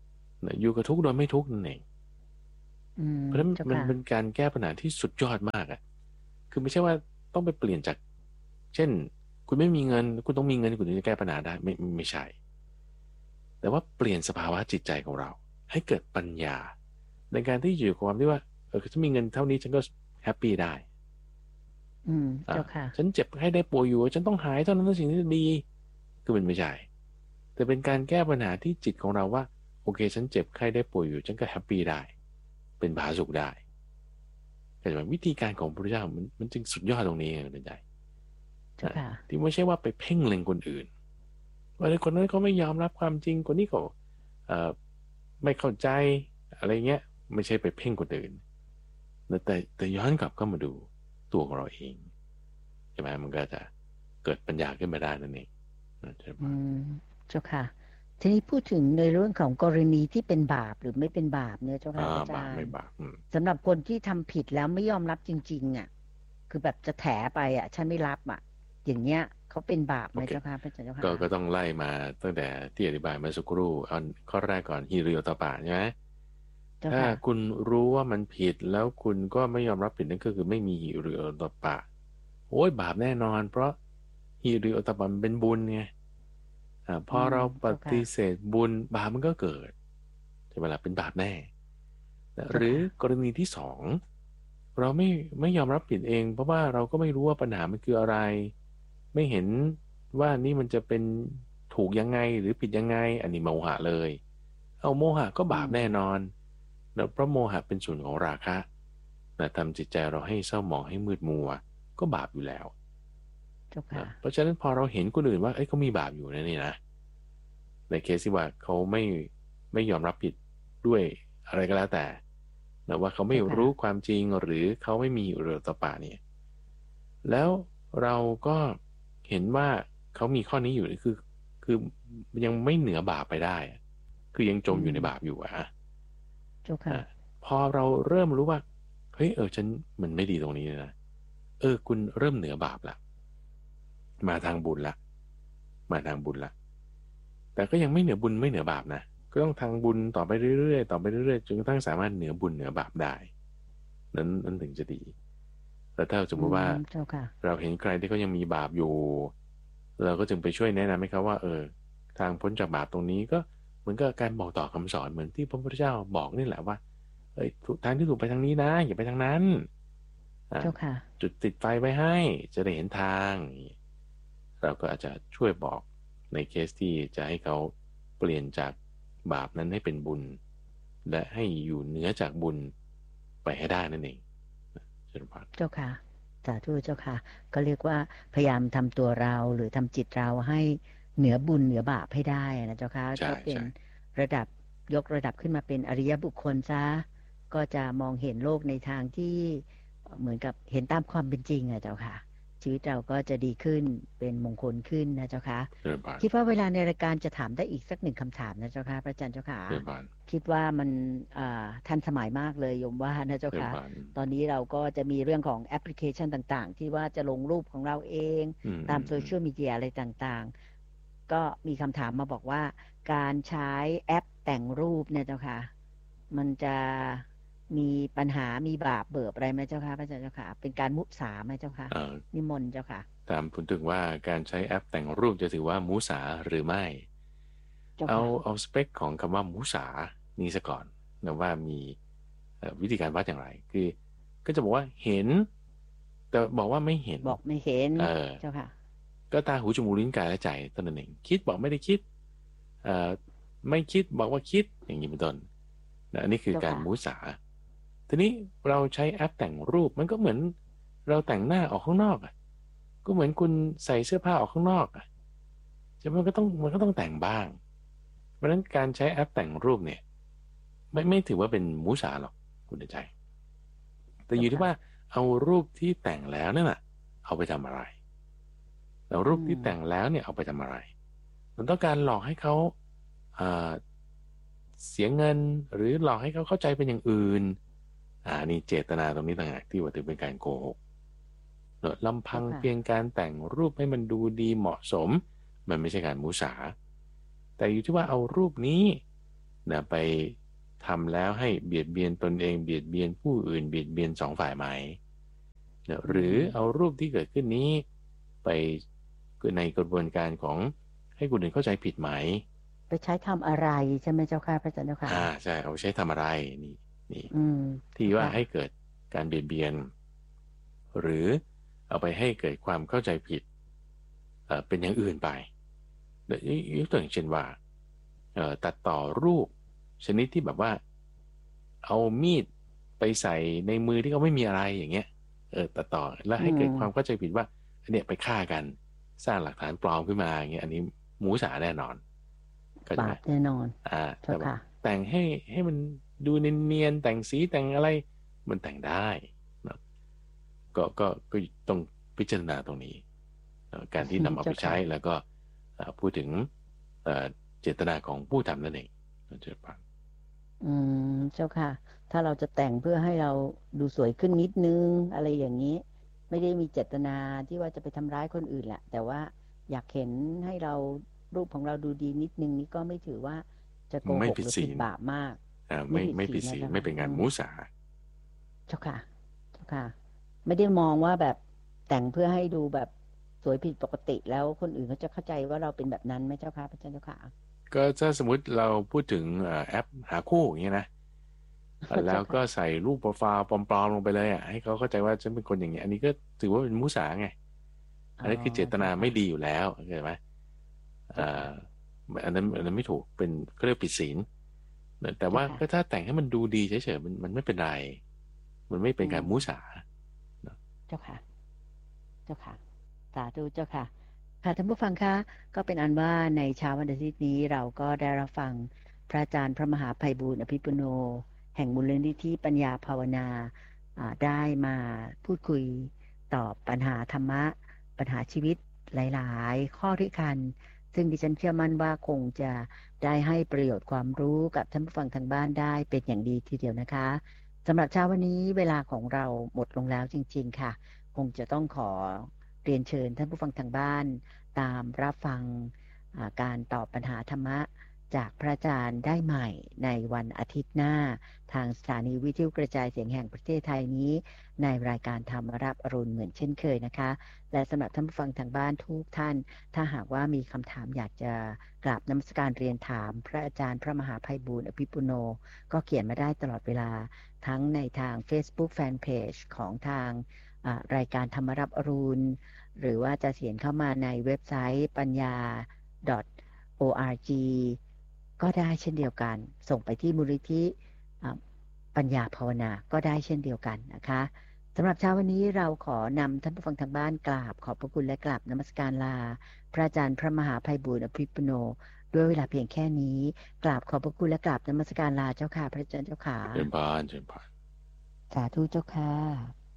Speaker 1: อยู่กับทุกข์โดยไม่ทุกข์นั่นเองเพราะฉะนั้นมันเป็นการแก้ปัญหาที่สุดยอดมากอ่ะคือไม่ใช่ว่าต้องไปเปลี่ยนจากเช่นคุณไม่มีเงินคุณต้องมีเงินคุณถึงจะแก้ปัญหาได้ไม่ไม่ใช่แต่ว่าเปลี่ยนสภาวะจิตใจของเราให้เกิดปัญญาในการที่อยู่กับความที่ว่าเออฉันมีเงินเท่านี้ฉันก็แฮปปี้ได้
Speaker 2: อืมเจ้าค่ะ
Speaker 1: ฉันเจ็บให้ได้ป่วยอยู่ฉันต้องหายเท่านั้นสิ่งที่ดีคือมันไม่ใช่แต่เป็นการแก้ปัญหาที่จิตของเราว่าโอเคฉันเจ็บไข้ได้ป่วยอยู่ฉันก็แฮปปี้ได้เป็นผาสุกได้แต่ว่าวิธีการของพระพุทธเจ้ามันมันจึงสุดยอดตรงนี้ไงคุณใจที่ไม่ใช่ว่าไปเพ่งเล็งคนอื่นว่าคนนั้นเขาไม่ยอมรับความจริงคนนี้เขาเอ่อไม่เข้าใจอะไรเงี้ยไม่ใช่ไปเพ่งคนอื่นแต่แต่ย้อนกลับเข้ามาดูตัวของเราเองใช่ไหมมันก็จะเกิดปัญญาขึ้นมาได้นั่นเอง
Speaker 2: อืมเจ้าค่ะทีนี้พูดถึงในเรื่องของกรณีที่เป็นบาปหรือไม่เป็นบาปเนี่ยเจ้าค่ะอาจารย์สำหรับคนที่ทำผิดแล้วไม่ยอมรับจริงๆอ่ะคือแบบจะแถไปอ่ะฉันไม่รับอ่ะอย่างเงี้ยเขาเป็นบาปไหมเจ้าค่ะพระอาจารย์เจ้าค่ะ
Speaker 1: ก็ต้องไล่มาตั้งแต่ที่อธิบายมาสักครู่เอาข้อแรกก่อนฮิริโอตปะใช่ไหมถ้าคุณรู้ว่ามันผิดแล้วคุณก็ไม่ยอมรับผิดนั่นก็คือไม่มีฮิริโอตปะโอ้ยบาปแน่นอนเพราะฮิริโอตปะมันเป็นบุญไงอ่าพอเราปฏิเสธบุญบาปมันก็เกิดใช่ไหมล่ะเป็นบาปแน่หรือกรณีที่สองเราไม่ไม่ยอมรับผิดเองเพราะว่าเราก็ไม่รู้ว่าปัญหามันคืออะไรไม่เห็นว่านี่มันจะเป็นถูกยังไงหรือผิดยังไงอันนี้โมหะเลยเอาโมหะก็บาปแน่นอนแล้วเพราะโมหะเป็นส่วนของราคะแต่ทำจิตใจเราให้เศร้าหมองให้มืดมัวก็บาปอยู่แล้วเพราะฉะนั้นพอเราเห็นคนอื่นว่าเอ้ยเขามีบาปอยู่นะนี่นะในเคสที่ว่าเขาไม่ไม่ยอมรับผิดด้วยอะไรก็แล้วแต่แต่ว่าเขาไม่รู้ความจริงหรือเขาไม่มีเรือตปะเนี่ยแล้วเราก็เห็นว่าเขามีข้อนี้อยู่คือคือยังไม่เหนือบาปไปได้คือยังจมอยู่ในบาปอยู่อะพอเราเริ่มรู้ว่าเฮ้ยเออฉันมันไม่ดีตรงนี้นะเออคุณเริ่มเหนือบาปละมาทางบุญละมาทางบุญละแต่ก็ยังไม่เหนือบุญไม่เหนือบาปนะก็ต้องทางบุญต่อไปเรื่อยๆต่อไปเรื่อยๆจนกระทั่งสามารถเหนือบุญเหนือบาปได้นั้นนั้นถึงจะดีแต่ถ้าสมมติว่าเราเห็นใครที่เขายังมีบาปอยู่เราก็จึงไปช่วยแนะนำให้เขาว่าเออทางพ้นจากบาปตรงนี้ก็เหมือนกับการบอกต่อคำสอนเหมือนที่พระพุทธเจ้าบอกนี่แหละว่าเอ้ยทางที่ถูกไปทางนี้นะอย่าไปทางนั้นจุดติดไฟไว้ให้จะได้เห็นทางเราก็อาจจะช่วยบอกในเคสที่จะให้เขาเปลี่ยนจากบาปนั้นให้เป็นบุญและให้อยู่เหนือจากบุญไปให้ได้นั่นเอง
Speaker 2: เจ้าค่ะสาธุเจ้าค่ะก็เรียกว่าพยายามทำตัวเราหรือทำจิตเราให้เหนือบุญเหนือบาปให้ได้นะเจ้าค่ะก็เป็นระดับยกระดับขึ้นมาเป็นอริยบุคคลซะก็จะมองเห็นโลกในทางที่เหมือนกับเห็นตามความเป็นจริงอะเจ้าค่ะชีวิตเราก็จะดีขึ้นเป็นมงคลขึ้นนะเจ้าค่ะคิดว่าเวลาในรายการจะถามได้อีกสักหนึ่งคำถามนะเจ้าค่ะพระอาจารย์เจ้าค่ะคิดว่ามันทันสมัยมากเลยโยมว่านะเจ้าค่ะตอนนี้เราก็จะมีเรื่องของแอปพลิเคชันต่างๆที่ว่าจะลงรูปของเราเองตามโซเชียลมีเดียอะไรต่างๆก็มีคำถามมาบอกว่าการใช้แอปแต่งรูปเนี่ยเจ้าค่ะมันจะมีปัญหามีบาปเบิบอะไรไหมเจ้าค่ะพระอาจารย์เจ้าค่ะเป็นการมุสาไหมเจ้าค่ะนิมนต์เจ้าค่ะ
Speaker 1: ถามพูดถึงว่าการใช้แอปแต่งรูปจะถือว่ามุสาหรือไม่เอาเอาสเปคของคำว่ามุสานี้ซะก่อนนะว่ามีวิธีการวัดอย่างไรคือก็จะบอกว่าเห็นแต่บอกว่าไม่เห็น
Speaker 2: บอกไม่เห็นเออเจ้าค่ะ
Speaker 1: ก็ตาหูจมูกลิ้นกายและใจตนนั้นเองคิดบอกไม่ได้คิดเอ่อไม่คิดบอกว่าคิดอย่างนี้เป็นต้นนะอันนี้คือการมุสาทีนี้เราใช้แอปแต่งรูปมันก็เหมือนเราแต่งหน้าออกข้างนอกอ่ะก็เหมือนคุณใส่เสื้อผ้าออกข้างนอกอ่ะใช่ไหมมันก็ต้องมันก็ต้องแต่งบ้างเพราะฉะนั้นการใช้แอปแต่งรูปเนี่ยไม่ไม่ถือว่าเป็นมุสาหรอกคุณใจแต่อยู่ที่ว่าเอารูปที่แต่งแล้วนั่นน่ะเอาไปทำอะไรแล้วรูปที่แต่งแล้วเนี่ยเอาไปทำอะไรมันต้องการหลอกให้เขาเสียเงินหรือหลอกให้เขาเข้าใจเป็นอย่างอื่นอ่านี่เจตนาตรงนี้ต่างหากที่ว่าถือเป็นการโกหกเนอะลำพังเพียงการแต่งรูปให้มันดูดีเหมาะสมมันไม่ใช่การมุสาแต่อยู่ที่ว่าเอารูปนี้นะไปทำแล้วให้เบียดเบียนตนเองเบียดเบียนผู้อื่นเบียดเบียนสองฝ่ายไหมนะหรือเอารูปที่เกิดขึ้นนี้ไปในกระบวนการของให้คนอื่นเข้าใจผิดไหม
Speaker 2: ไปใช้ทำอะไรใช่ไหมเจ้าค่ะพระอาจารย์เจ้าค่ะ
Speaker 1: อ่าใช่เอาใช้ทำอะไรนี่นี่
Speaker 2: อืม
Speaker 1: ที่ว่าให้เกิดการเบียดเบียนหรือเอาไปให้เกิดความเข้าใจผิดเอ่อเป็นอย่างอื่นไปยกตัวอย่างเช่นว่าเอ่อตัดต่อรูปชนิดที่แบบว่าเอามีดไปใส่ในมือที่เขาไม่มีอะไรอย่างเงี้ยเออตัดต่อแล้วให้เกิดความเข้าใจผิดว่าอันเนี้ยไปฆ่ากันสร้างหลักฐานปลอมขึ้นมาอย่างเงี้ยอันนี้หมูสาแน่นอนก็จะ
Speaker 2: บาปแน่นอน
Speaker 1: อ่าแต่ว่า
Speaker 2: เจ้าค่ะ
Speaker 1: แต่งให้ให้มันดูเนียนๆแต่งสีแต่งอะไรมันแต่งได้นะก็ก็ก็ต้องพิจารณาตรงนี้เอ่อการที่นำเอาไปใช้แล้วก็เอ่อพูดถึงเอ่อเจตนาของผู้ทำนั่นเองเจริญพร
Speaker 2: อืมเจ้าค่ะถ้าเราจะแต่งเพื่อให้เราดูสวยขึ้นนิดนึงอะไรอย่างนี้ไม่ได้มีเจตนาที่ว่าจะไปทำร้ายคนอื่นแหละแต่ว่าอยากเห็นให้เรารูปของเราดูดีนิดนึงนี่ก็ไม่ถือว่าจะโก
Speaker 1: ไม่
Speaker 2: หกหรือผิด
Speaker 1: ผิดศีล
Speaker 2: บาปมาก
Speaker 1: อ่า
Speaker 2: ไม่
Speaker 1: ไม่
Speaker 2: ผิดศี
Speaker 1: ไม่ผิด
Speaker 2: ลนะเจ้าค่ะ
Speaker 1: ศีลไม่เป็นการ
Speaker 2: อืม
Speaker 1: มุสา
Speaker 2: เจ้าค่ะเจ้าค่ะไม่ได้มองว่าแบบแต่งเพื่อให้ดูแบบสวยผิดปกติแล้วคนอื่นเขาจะเข้าใจว่าเราเป็นแบบนั้นไหมเจ้าค่ะพระเจ้าเจ้าค่ะ
Speaker 1: ก็ถ้าสมมุติเราพูดถึงเอ่อแอปหาคู่อย่างเงี้ยนะ แล้
Speaker 2: เจ้าค่ะ
Speaker 1: วก็ใส่รูปโปรไฟล์ปลอมๆลงไปเลยอ่ะให้เขาเข้าใจว่าฉันเป็นคนอย่างเงี้ยอันนี้ก็ถือว่าเป็นมุสาไงอั
Speaker 2: อ๋อ
Speaker 1: นนี้นคือเจตนา
Speaker 2: เจ้าค่ะ
Speaker 1: ไม่ดีอยู่แล้วเข้าใจไหมอ่า
Speaker 2: เจ้าค่ะ
Speaker 1: อันนั้นอันนั้นไม่ถูกเป็นก็เรียกผิดศีลแต่ว่า
Speaker 2: เจ้าค่ะ
Speaker 1: ก็ถ้าแต่งให้มันดูดีเฉยๆมันมันไม่เป็นไรมันไม่เป็น
Speaker 2: อืม
Speaker 1: การมุสาเนอะ
Speaker 2: เจ้าค่ะ เจ้าค่ะสาธุเจ้าค่ะค่ะท่านผู้ฟังคะก็เป็นอันว่าในเช้าวันอาทิตย์นี้เราก็ได้รับฟังพระอาจารย์พระมหาไพบูลย์อภิปุโนแห่งมูลนิธิปัญญาภาวนาอ่าได้มาพูดคุยตอบปัญหาธรรมะปัญหาชีวิตหลายๆ ข้อด้วยกันซึ่งดิฉันเชื่อมั่นว่าคงจะได้ให้ประโยชน์ความรู้กับท่านผู้ฟังทางบ้านได้เป็นอย่างดีทีเดียวนะคะสำหรับเช้าวันนี้เวลาของเราหมดลงแล้วจริงๆค่ะ คงจะต้องขอเรียนเชิญท่านผู้ฟังทางบ้านตามรับฟังการตอบปัญหาธรรมะจากพระอาจารย์ได้ใหม่ในวันอาทิตย์หน้าทางสถานีวิทยุกระจายเสียงแห่งประเทศไทยนี้ในรายการธรรมรับอรุณเหมือนเช่นเคยนะคะและสำหรับท่านผู้ฟังทางบ้านทุกท่านถ้าหากว่ามีคำถามอยากจะกราบนมัสการเรียนถามพระอาจารย์พระมหาไพบูลย์อภิปุโนก็เขียนมาได้ตลอดเวลาทั้งในทาง Facebook Fanpage ของทางรายการธรรมรับอรุณหรือว่าจะเขียนเข้ามาในเว็บไซต์ปัญญา .org ก็ได้เช่นเดียวกันส่งไปที่มูลนิธิปัญญาภาวนาก็ได้เช่นเดียวกันนะคะสำหรับเช้าวันนี้เราขอนำท่านผู้ฟังทางบ้านกราบขอบพระคุณและกราบนมัสการลาพระอาจารย์พระมหาไพบูลย์อภิปุโนด้วยเวลาเพียงแค่นี้กราบขอบพระคุณและกราบนมัสการลาเจ้าค่ะพระอาจารย์เจ้าค่ะ
Speaker 1: เจริญพรเจริญพร
Speaker 2: สาธุเจ้าค่ะ